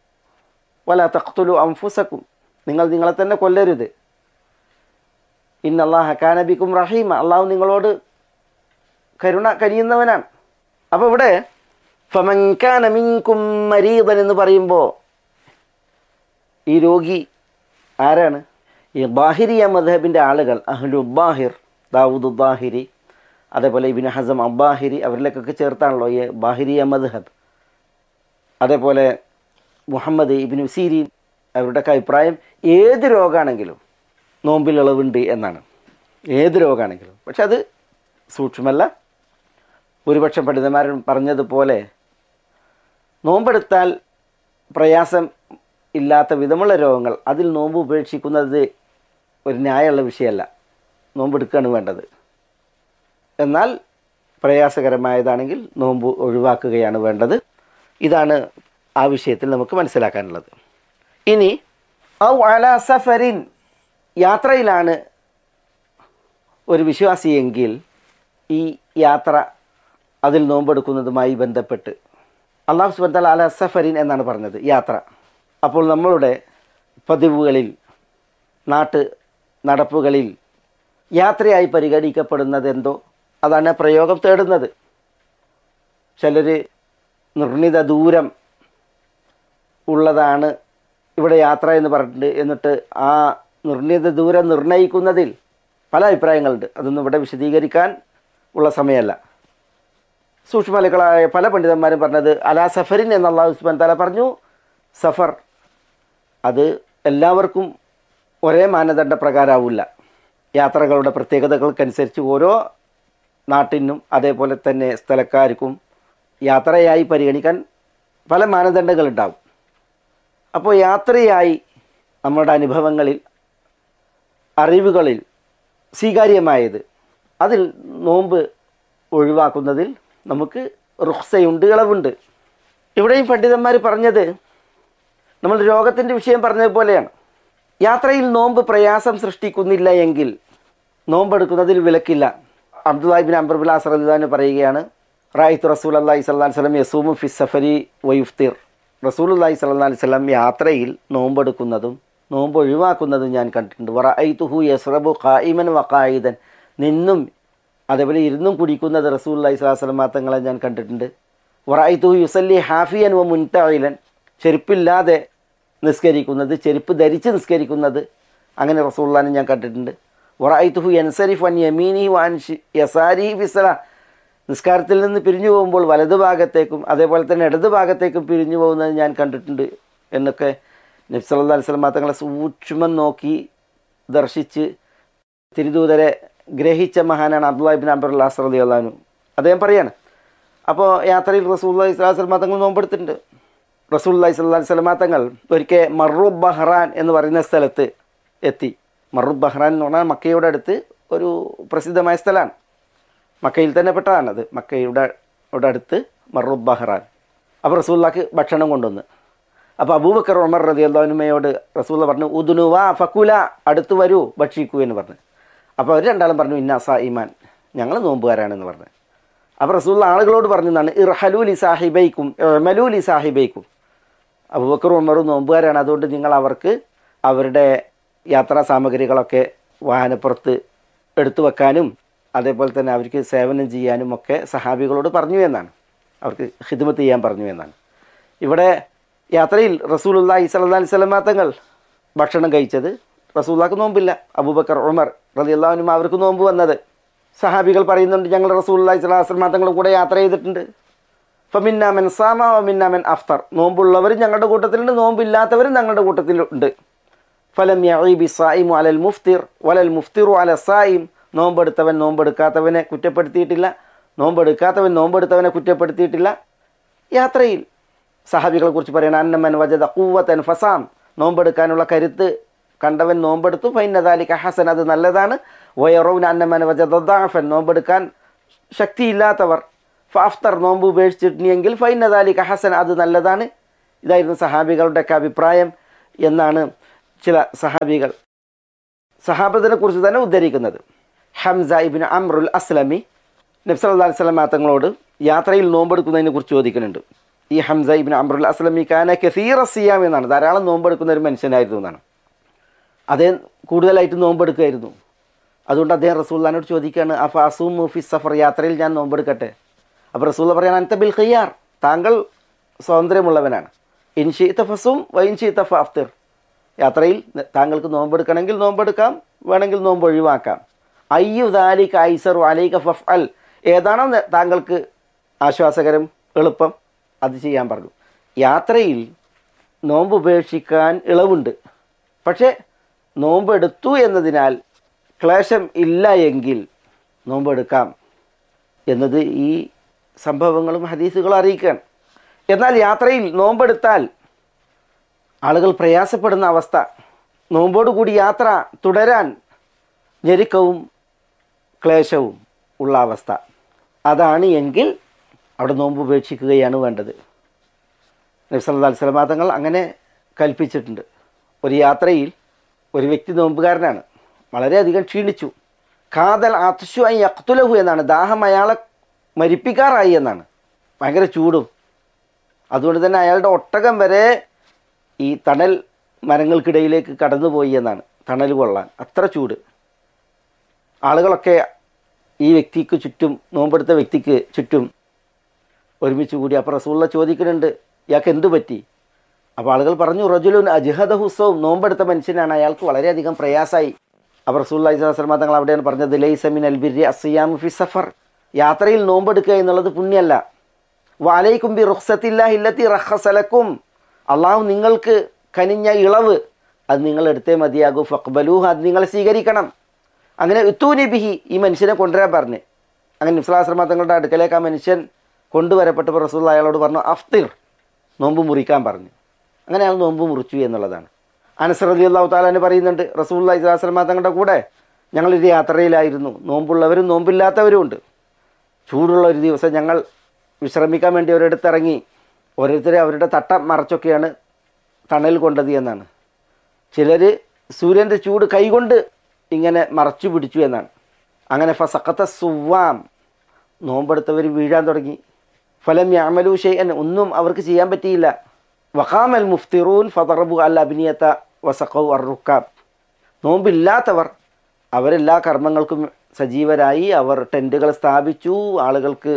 വല തഖ്തുലു അൻഫുസക്കും നിങ്ങൾ നിങ്ങളെ തന്നെ കൊല്ലരുത്. ഇന്നല്ലാഹ കാന ബിക്കും റഹീമ അള്ളാഹു നിങ്ങളോട് കരുണ കഴിയുന്നവനാണ്. അപ്പോൾ ഇവിടെ ഫമൻ കാന മിൻകും മരീദൻ എന്ന് പറയുമ്പോൾ ഈ രോഗി ആരാണ്? ഈ ബാഹിരിയ മദ്ഹബിൻ്റെ ആളുകൾ, അഹ്ലു ബാഹിർ, ദാവൂദ് ബാഹിരി, അതേപോലെ ഇബ്നു ഹസം അബ്ബാഹിരി, അവരിലേക്കൊക്കെ ചേർത്താണല്ലോ ഈ ബാഹിരിയ മദ്ഹബ്. അതേപോലെ മുഹമ്മദ് ഇബ്നു സീരീൻ, അവരുടെയൊക്കെ അഭിപ്രായം ഏത് രോഗമാണെങ്കിലും നോമ്പിൽ ഇളവുണ്ട് എന്നാണ്. ഏത് രോഗമാണെങ്കിലും. പക്ഷെ അത് സൂക്ഷ്മമല്ല. ഭൂരിപക്ഷം പണ്ഡിതന്മാരും പറഞ്ഞതുപോലെ നോമ്പെടുത്താൽ പ്രയാസം ഇല്ലാത്ത വിധമുള്ള രോഗങ്ങൾ അതിൽ നോമ്പ് ഉപേക്ഷിക്കുന്നത് ഒരു ന്യായമുള്ള വിഷയമല്ല. നോമ്പെടുക്കുകയാണ് വേണ്ടത്. എന്നാൽ പ്രയാസകരമായതാണെങ്കിൽ നോമ്പ് ഒഴിവാക്കുകയാണ് വേണ്ടത്. ഇതാണ് ആ വിഷയത്തിൽ നമുക്ക് മനസ്സിലാക്കാനുള്ളത്. ഇനി ഔ അലാ സഫരിൻ യാത്രയിലാണ് ഒരു വിശ്വാസിയെങ്കിൽ ഈ യാത്ര അതിൽ നോമ്പെടുക്കുന്നതുമായി ബന്ധപ്പെട്ട് അല്ലാഹു സുബ്ഹാനഹു വ തആല അലാ സഫരിൻ എന്നാണ് പറഞ്ഞത്, യാത്ര. അപ്പോൾ നമ്മളുടെ പതിവുകളിൽ നാട്ട് നടപ്പുകളിൽ യാത്രയായി പരിഗണിക്കപ്പെടുന്നത് എന്തോ അതാണ് പ്രയോഗം തേടുന്നത്. ചിലർ നിർണിത ദൂരം ഉള്ളതാണ് ഇവിടെ യാത്ര എന്ന് പറഞ്ഞിട്ടുണ്ട്. എന്നിട്ട് ആ നിർണിത ദൂരം നിർണ്ണയിക്കുന്നതിൽ പല അഭിപ്രായങ്ങളുണ്ട്. അതൊന്നും ഇവിടെ വിശദീകരിക്കാൻ ഉള്ള സമയമല്ല. സൂക്ഷ്മലക്കളായ പല പണ്ഡിതന്മാരും പറഞ്ഞത് അലാ സഫറിൻ എന്ന് അല്ലാഹു സുബ്ഹാനഹു വ തആല പറഞ്ഞു. സഫർ അത് എല്ലാവർക്കും ഒരേ മാനദണ്ഡ പ്രകാരമാവില്ല. യാത്രകളുടെ പ്രത്യേകതകൾക്കനുസരിച്ച് ഓരോ നാട്ടിനും അതേപോലെ തന്നെ സ്ഥലക്കാർക്കും യാത്രയായി പരിഗണിക്കാൻ പല മാനദണ്ഡങ്ങളുണ്ടാവും. അപ്പോൾ യാത്രയായി നമ്മുടെ അനുഭവങ്ങളിൽ അറിവുകളിൽ സ്വീകാര്യമായത് അതിൽ നോമ്പ് ഒഴിവാക്കുന്നതിൽ നമുക്ക് റുഖ്സയുണ്ട്, ഇളവുണ്ട്. ഇവിടെയും പണ്ഡിതന്മാർ പറഞ്ഞത് നമ്മൾ രോഗത്തിൻ്റെ വിഷയം പറഞ്ഞതുപോലെയാണ്. യാത്രയിൽ നോമ്പ് പ്രയാസം സൃഷ്ടിക്കുന്നില്ല എങ്കിൽ നോമ്പെടുക്കുന്നതിൽ വിലക്കില്ല. അബ്ദുല്ലാഹി ഇബ്നു അംർ ഇബ്നു ആസ് റളിയല്ലാഹു അൻഹു പറയുകയാണ്, റഅയ്തു റസൂലല്ലാഹി സ്വല്ലല്ലാഹു അലൈഹി വസല്ലം യസൂമു ഫി സഫരി വയുഫ്തിർ. റസൂലുള്ളാഹി സ്വല്ലല്ലാഹു അലൈഹി വസല്ലം യാത്രയിൽ നോമ്പെടുക്കുന്നതും നോമ്പ് ഒഴിവാക്കുന്നതും ഞാൻ കണ്ടിട്ടുണ്ട്. വറഅയ്തുഹു യസ്റബു ഖായിമൻ വഖായിദൻ. നിന്നും അതേപോലെ ഇരുന്നും കുടിക്കുന്നത് റസൂലുള്ളാഹി സ്വല്ലല്ലാഹു അലൈഹി വസല്ലം തങ്ങളെ ഞാൻ കണ്ടിട്ടുണ്ട്. വറഅയ്തു യുസല്ലി ഹാഫിയൻ വ മുൻതഇലൻ, ചെരുപ്പില്ലാതെ നിസ്കരിക്കുന്നത്, ചെരുപ്പ് ധരിച്ച് നിസ്കരിക്കുന്നത്, അങ്ങനെ റസൂലുള്ളാഹിനെ ഞാൻ കണ്ടിട്ടുണ്ട്. വറഅയ്തുഹു യൻസരിഫു അൻ യമീനിഹി വ അൻ യസാരിഹി ഫിസ്സലാ, നിസ്കാരത്തിൽ നിന്ന് പിരിഞ്ഞു പോകുമ്പോൾ വലതു ഭാഗത്തേക്കും അതേപോലെ തന്നെ ഇടതു ഭാഗത്തേക്കും പിരിഞ്ഞു പോകുന്നത് ഞാൻ കണ്ടിട്ടുണ്ട് എന്നൊക്കെ നബി സല്ലല്ലാഹു അലൈഹി വസല്ലം തങ്ങളെ സൂക്ഷ്മം നോക്കി ദർശിച്ച് തിരുദൂതരെ ഗ്രഹിച്ച മഹാനാണ് അബ്ദുല്ലാഹി ഇബ്നു അംർ അൽ-ആസ് റളിയല്ലാഹു അൻഹു. അദ്ദേഹം പറയാണ്, അപ്പോൾ യാത്രയിൽ റസൂലുള്ളാഹി സ്വല്ലല്ലാഹു അലൈഹി വസല്ലം തങ്ങൾ നോമ്പെടുത്തിട്ടുണ്ട്. റസൂലുള്ളാഹി സ്വല്ലല്ലാഹു അലൈഹി വസല്ലം തങ്ങൾ ഒരിക്കൽ മർറു ബഹ്റാൻ എന്ന് പറയുന്ന സ്ഥലത്ത് എത്തി. മർറു ബഹ്റാൻ എന്ന് പറഞ്ഞാൽ മക്കയുടെ അടുത്ത് ഒരു പ്രസിദ്ധമായ സ്ഥലമാണ്, മക്കയിൽ തന്നെ പെട്ടതാണത്. മക്കയുടെ അടുത്ത് മർറു ബഹ്റാൻ. അപ്പോൾ റസൂലുള്ളാഹിക്ക് ഭക്ഷണം കൊണ്ടുവന്ന്, അപ്പോൾ അബൂബക്കർ ഉമർ റളിയല്ലാഹു അൻഹുയോട് റസൂലുള്ളാഹി പറഞ്ഞു, ഉദ്നുവാ ഫകുല, അടുത്ത് വരൂ ഭക്ഷിക്കൂ എന്ന് പറഞ്ഞു. അപ്പോൾ അവർ രണ്ടാളും പറഞ്ഞു, ഇന്ന സായിമാൻ, ഞങ്ങൾ നോമ്പുകാരാണെന്ന് പറഞ്ഞു. അപ്പോൾ റസൂലുള്ളാഹി ആളുകളോട് പറഞ്ഞതാണ്, ഇർഹലൂ ലി സാഹിബൈക്കും ഇഅ്മലൂ ലി സാഹിബൈക്കും, അബൂബക്കർ ഉമറും നോമ്പുകാരാണ്, അതുകൊണ്ട് നിങ്ങൾ അവർക്ക് അവരുടെ യാത്രാ സാമഗ്രികളൊക്കെ വാഹനപ്പുറത്ത് എടുത്തു വെക്കാനും അതേപോലെ തന്നെ അവർക്ക് സേവനം ചെയ്യാനും ഒക്കെ സഹാബികളോട് പറഞ്ഞു എന്നാണ്, അവർക്ക് ഖിദ്മത്ത് ചെയ്യാൻ പറഞ്ഞു എന്നാണ്. ഇവിടെ യാത്രയിൽ റസൂലുള്ളാഹി സ്വല്ലല്ലാഹു അലൈഹി വസല്ലം തങ്ങൾ ഭക്ഷണം കഴിച്ചത്, റസൂലുള്ളാഹിക്ക് നോമ്പില്ല, അബൂബക്കർ ഉമർ റളിയല്ലാഹു അൻഹു അവർക്ക് നോമ്പ് വന്നത്. സഹാബികൾ പറയുന്നുണ്ട്, ഞങ്ങൾ റസൂലുള്ളാഹി സ്വല്ലല്ലാഹു അലൈഹി വസല്ലം തങ്ങളുടെ കൂടെ യാത്ര ചെയ്തിട്ടുണ്ട്. ഫമിന്ന മൻ സാമ വമിന്ന മൻ അഫ്തർ, നോമ്പുള്ളവരും ഞങ്ങളുടെ കൂട്ടത്തിലുണ്ട്, നോമ്പില്ലാത്തവരും ഞങ്ങളുടെ കൂട്ടത്തിലുണ്ട്. ഫലം യഈബി സായിമു അലൽ മുഫ്തിർ വലൽ മുഫ്തിറു അല സായിം, നോമ്പെടുത്തവൻ നോമ്പെടുക്കാത്തവനെ കുറ്റപ്പെടുത്തിയിട്ടില്ല, നോമ്പെടുക്കാത്തവൻ നോമ്പെടുത്തവനെ കുറ്റപ്പെടുത്തിയിട്ടില്ല. യാത്രയിൽ സഹാബികളെ കുറിച്ച് പറയണം, അന്നമൻ വജദ ഖുവ്വതൻ ഫസാം, നോമ്പെടുക്കാനുള്ള കരുത്ത് കണ്ടവൻ നോമ്പെടുത്തു, ഫൈന ദാലിക ഹസൻ, അത് നല്ലതാണ്. വയറൗന അന്നമൻ വജദ ദഅഫൻ, നോമ്പെടുക്കാൻ ശക്തിയില്ലാത്തവർ ഫഅഫ്തർ, നോമ്പ് ഉപേക്ഷിച്ചിട്ടുണ്ടെങ്കിൽ ഫൈന ദാലിക ഹസൻ, അത് നല്ലതാണ്. ഇതായിരുന്നു സഹാബികളുടെയൊക്കെ അഭിപ്രായം എന്നാണ് ചില സഹാബത്തിനെ കുറിച്ച് തന്നെ ഉദ്ധരിക്കുന്നത്. ഹംസ ഇബ്നു അംറുൽ അസ്ലമി നബി സല്ലല്ലാഹു അലൈഹി വസല്ലം തങ്ങളോട് യാത്രയിൽ നോമ്പെടുക്കുന്നതിനെ കുറിച്ച് ചോദിക്കുന്നുണ്ട്. ഈ ഹംസ ഇബ്നു അംറുൽ അസ്ലമി കാന കസീറ സിയാം എന്നാണ്, ധാരാളം നോമ്പെടുക്കുന്ന ഒരു മനുഷ്യനായിരുന്നു എന്നാണ്. അദ്ദേഹം കൂടുതലായിട്ട് നോമ്പെടുക്കുമായിരുന്നു. അതുകൊണ്ട് അദ്ദേഹം റസൂലുള്ളാഹിനോട് ചോദിക്കുകയാണ്, അഫ അസൂമു ഫി സഫർ, യാത്രയിൽ ഞാൻ നോമ്പെടുക്കട്ടെ? അപ്പോൾ റസൂലുള്ളാഹി പറയാണ്, അൻത ബിൽ ഖിയാർ, താങ്കൾ സ്വാതന്ത്ര്യമുള്ളവനാണ്. ഇൻ ശിഅത ഫസും വ ഇൻ ശിഅത ഫഅഫ്തിർ, യാത്രയിൽ താങ്കൾക്ക് നോമ്പെടുക്കണമെങ്കിൽ നോമ്പെടുക്കാം, വേണമെങ്കിൽ നോമ്പ് ഒഴിവാക്കാം. അയ്യു ദാലിക ഐസറു അലൈക ഫഫ്അൽ, ഏതാണോ താങ്കൾക്ക് ആശ്വാസകരം എളുപ്പം അത് ചെയ്യാൻ പറഞ്ഞു. യാത്രയിൽ നോമ്പ് ഉപേക്ഷിക്കാൻ ഇളവുണ്ട്, പക്ഷേ നോമ്പെടുത്തു എന്നതിനാൽ ക്ലേശം ഇല്ല എങ്കിൽ നോമ്പെടുക്കാം എന്നത് ഈ സംഭവങ്ങളും ഹദീസുകളും അറിയിക്കുകയാണ്. എന്നാൽ യാത്രയിൽ നോമ്പെടുത്താൽ ആളുകൾ പ്രയാസപ്പെടുന്ന അവസ്ഥ, നോമ്പോടുകൂടി യാത്ര തുടരാൻ ഞെരുക്കവും ക്ലേശവും ഉള്ള അവസ്ഥ, അതാണ് എങ്കിൽ അവിടെ നോമ്പ് ഉപേക്ഷിക്കുകയാണ് വേണ്ടത്. നബി സല്ലല്ലാഹു അലൈഹി വസല്ലം തങ്ങൾ അങ്ങനെ കൽപ്പിച്ചിട്ടുണ്ട്. ഒരു യാത്രയിൽ ഒരു വ്യക്തി നോമ്പുകാരനാണ്, വളരെയധികം ക്ഷീണിച്ചു. കാതൽ അത്ഷു അൻ യഖ്തുലഹു എന്നാണ്, ദാഹം അയാളെ മരിപ്പിക്കാറായി എന്നാണ്, ഭയങ്കര ചൂടും. അതുകൊണ്ട് തന്നെ അയാളുടെ ഒട്ടകം വരെ ഈ തണൽ മരങ്ങൾക്കിടയിലേക്ക് കടന്നുപോയി എന്നാണ്, തണൽ കൊള്ളാൻ, അത്ര ചൂട്. ആളുകളൊക്കെ ഈ വ്യക്തിക്ക് ചുറ്റും, നോമ്പെടുത്ത വ്യക്തിക്ക് ചുറ്റും ഒരുമിച്ച് കൂടി. അപ്പോൾ റസൂലുള്ളാഹി ചോദിക്കുന്നുണ്ട്, ഇയാൾക്ക് എന്തു പറ്റി? അപ്പോൾ ആളുകൾ പറഞ്ഞു, റജുലുൻ അജ്ഹദഹു സൗം, നോമ്പെടുത്ത മനുഷ്യനാണ്, അയാൾക്ക് വളരെയധികം പ്രയാസമായി. അപ്പോൾ റസൂലുള്ളാഹി സ്വല്ലല്ലാഹു അലൈഹി വസല്ലം തങ്ങൾ അവിടെയാണ് പറഞ്ഞത്, ലൈസ മിനൽ ബിർരി അസ്സിയാമു ഫി സഫർ, യാത്രയിൽ നോമ്പെടുക്കുക എന്നുള്ളത് പുണ്യമല്ല. വഅലൈക്കും ബി റുഖ്സത്തില്ലാഹി അല്ലതി റഖ്ഖസ ലക്കും, അള്ളാഹു നിങ്ങൾക്ക് കനിഞ്ഞ ഇളവ് അത് നിങ്ങൾ എടുത്തേ മതിയാകൂ. ഫഖ്ബലൂഹ, അത് നിങ്ങൾ സ്വീകരിക്കണം. അങ്ങനെ ഉത്തൂനി ബിഹി, ഈ മനുഷ്യനെ കൊണ്ടുവരാൻ പറഞ്ഞ്. അങ്ങനെ നബി സല്ലല്ലാഹു അലൈഹി വസല്ലം തങ്ങളുടെ അടുക്കലേക്ക് ആ മനുഷ്യൻ കൊണ്ടുവരപ്പെട്ടപ്പോൾ റസൂലുള്ളാഹി അയാളോട് പറഞ്ഞു, അഫ്തിർ, നോമ്പ് മുറിക്കാൻ പറഞ്ഞു. അങ്ങനെ അയാൾ നോമ്പ് മുറിച്ചു എന്നുള്ളതാണ്. അനസ് റളിയല്ലാഹു തആല അൻഹു പറയുന്നുണ്ട്, റസൂലുള്ളാഹി സ്വല്ലല്ലാഹു അലൈഹി വസല്ലം തങ്ങളുടെ കൂടെ ഞങ്ങളൊരു യാത്രയിലായിരുന്നു, നോമ്പുള്ളവരും നോമ്പില്ലാത്തവരും ഉണ്ട്. ചൂടുള്ള ഒരു ദിവസം ഞങ്ങൾ വിശ്രമിക്കാൻ വേണ്ടി ഒരിടത്തിറങ്ങി, ഓരോരുത്തരെ അവരുടെ തട്ട മറച്ചൊക്കെയാണ് തണൽ കൊണ്ടത് എന്നാണ്. ചിലർ സൂര്യൻ്റെ ചൂട് കൈകൊണ്ട് ഇങ്ങനെ മറച്ചു പിടിച്ചു എന്നാണ്. അങ്ങനെ ഫസഖത സുവാം, നോമ്പെടുത്തവർ വീഴാൻ തുടങ്ങി. ഫലം യഅമലു ഷൈഅൻ, ഒന്നും അവർക്ക് ചെയ്യാൻ പറ്റിയില്ല. വഖാമൽ മുഫ്തിറൂൻ ഫദറബു അൽ അബ്നിയത വസഖു അർ റുക്കാബ്, നോമ്പില്ലാത്തവർ അവരെല്ലാ കർമ്മങ്ങൾക്കും സജീവരായി. അവർ ടെൻറ്റുകൾ സ്ഥാപിച്ചു, ആളുകൾക്ക്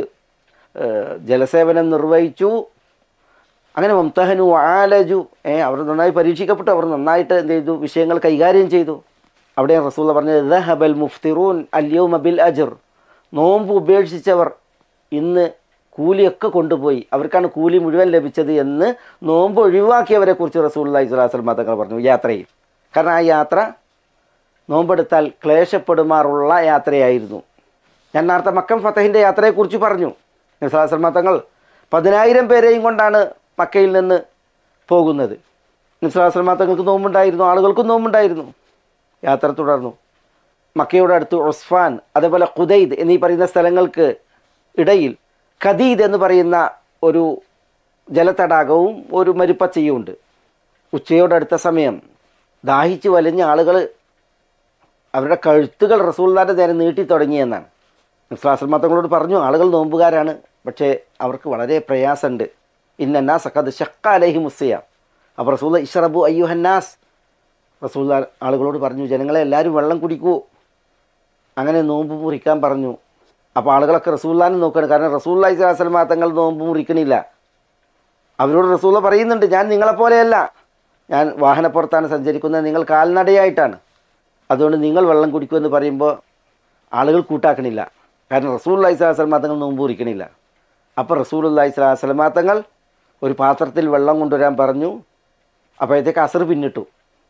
ജലസേവനം നിർവഹിച്ചു. അങ്ങനെ മുംതഹനു ആലജു, അവർ നന്നായി പരീക്ഷിക്കപ്പെട്ടു. അവർ നന്നായിട്ട് എന്ത് ചെയ്തു? വിഷയങ്ങൾ കൈകാര്യം ചെയ്തു. അവിടെ റസൂൽ പറഞ്ഞത് ദഹബൽ മുഫ്തിറൂൻ അൽയൗമ ബിൽ അജ്ർ, നോമ്പ് ഉപേക്ഷിച്ചവർ ഇന്ന് കൂലിയൊക്കെ കൊണ്ടുപോയി, അവർക്കാണ് കൂലി മുഴുവൻ ലഭിച്ചത് എന്ന് നോമ്പ് ഒഴിവാക്കിയവരെ കുറിച്ച് റസൂലുള്ളാഹി സ്വല്ലല്ലാഹു അലൈഹി വസല്ലം തങ്ങൾ പറഞ്ഞു യാത്രയിൽ. കാരണം ആ യാത്ര നോമ്പെടുത്താൽ ക്ലേശപ്പെടുമാറുള്ള യാത്രയായിരുന്നു. ഞാൻ നേരത്തെ മക്കം ഫതഹിൻ്റെ യാത്രയെക്കുറിച്ച് പറഞ്ഞു. നബി സ്വല്ലല്ലാഹു അലൈഹി വസല്ലം തങ്ങൾ 10,000 പേരെയും കൊണ്ടാണ് മക്കയിൽ നിന്ന് പോകുന്നത്. നബി സ്വല്ലല്ലാഹു അലൈഹി വസല്ലം തങ്ങൾക്ക് നോമ്പുണ്ടായിരുന്നു, ആളുകൾക്കും നോമ്പുണ്ടായിരുന്നു. യാത്ര തുടർന്നു. മക്കയുടെ അടുത്ത് ഉസ്ഫാൻ, അതേപോലെ ഖുദൈദ് എന്നീ പറയുന്ന സ്ഥലങ്ങൾക്ക് ഇടയിൽ ഖദീദ് എന്ന് പറയുന്ന ഒരു ജലതടാകവും ഒരു മരുപ്പച്ചയും ഉണ്ട്. ഉച്ചയോടടുത്ത സമയം ദാഹിച്ച് വലിഞ്ഞ ആളുകൾ അവരുടെ കഴുത്തുകൾ റസൂലുള്ളാഹിന്റെ നേരെ നീട്ടി തുടങ്ങിയെന്നാണ്. നബി തങ്ങളോട് പറഞ്ഞു, ആളുകൾ നോമ്പുകാരാണ്, പക്ഷേ അവർക്ക് വളരെ പ്രയാസമുണ്ട്. ഇന്നന്നാസ് ഖദ് ശഖ്ഖ അലൈഹിമുസ് സിയാം. അപ്പോൾ റസൂൽ ഇശ്റബു അയ്യുഹന്നാസ്, റസൂൽ ആളുകളോട് പറഞ്ഞു, ജനങ്ങളെ എല്ലാവരും വെള്ളം കുടിക്കൂ. അങ്ങനെ നോമ്പ് മുറിക്കാൻ പറഞ്ഞു. അപ്പോൾ ആളുകളൊക്കെ റസൂലുള്ളാഹിനെ നോക്കുകയാണ്. കാരണം റസൂലുള്ളാഹി സ്വല്ലല്ലാഹു അലൈഹി വസല്ലം തങ്ങൾ നോമ്പ് മുറിക്കണില്ല. അവരോട് റസൂൽ പറയുന്നുണ്ട്, ഞാൻ നിങ്ങളെപ്പോലെയല്ല, ഞാൻ വാഹനപ്പുറത്താണ് സഞ്ചരിക്കുന്നത്, നിങ്ങൾ കാൽനടയായിട്ടാണ്, അതുകൊണ്ട് നിങ്ങൾ വെള്ളം കുടിക്കുമെന്ന് പറയുമ്പോൾ ആളുകൾ കൂട്ടാക്കണില്ല. കാരണം റസൂലുള്ളാഹി സ്വല്ലല്ലാഹു അലൈഹി വസല്ലം തങ്ങൾ നോമ്പ് മുറിക്കണില്ല. അപ്പോൾ റസൂലുള്ളാഹി സ്വല്ലല്ലാഹു അലൈഹി വസല്ലം തങ്ങൾ ഒരു പാത്രത്തിൽ വെള്ളം കൊണ്ടുവരാൻ പറഞ്ഞു. അപ്പോഴത്തേക്ക് അസർ പിന്നിട്ടു.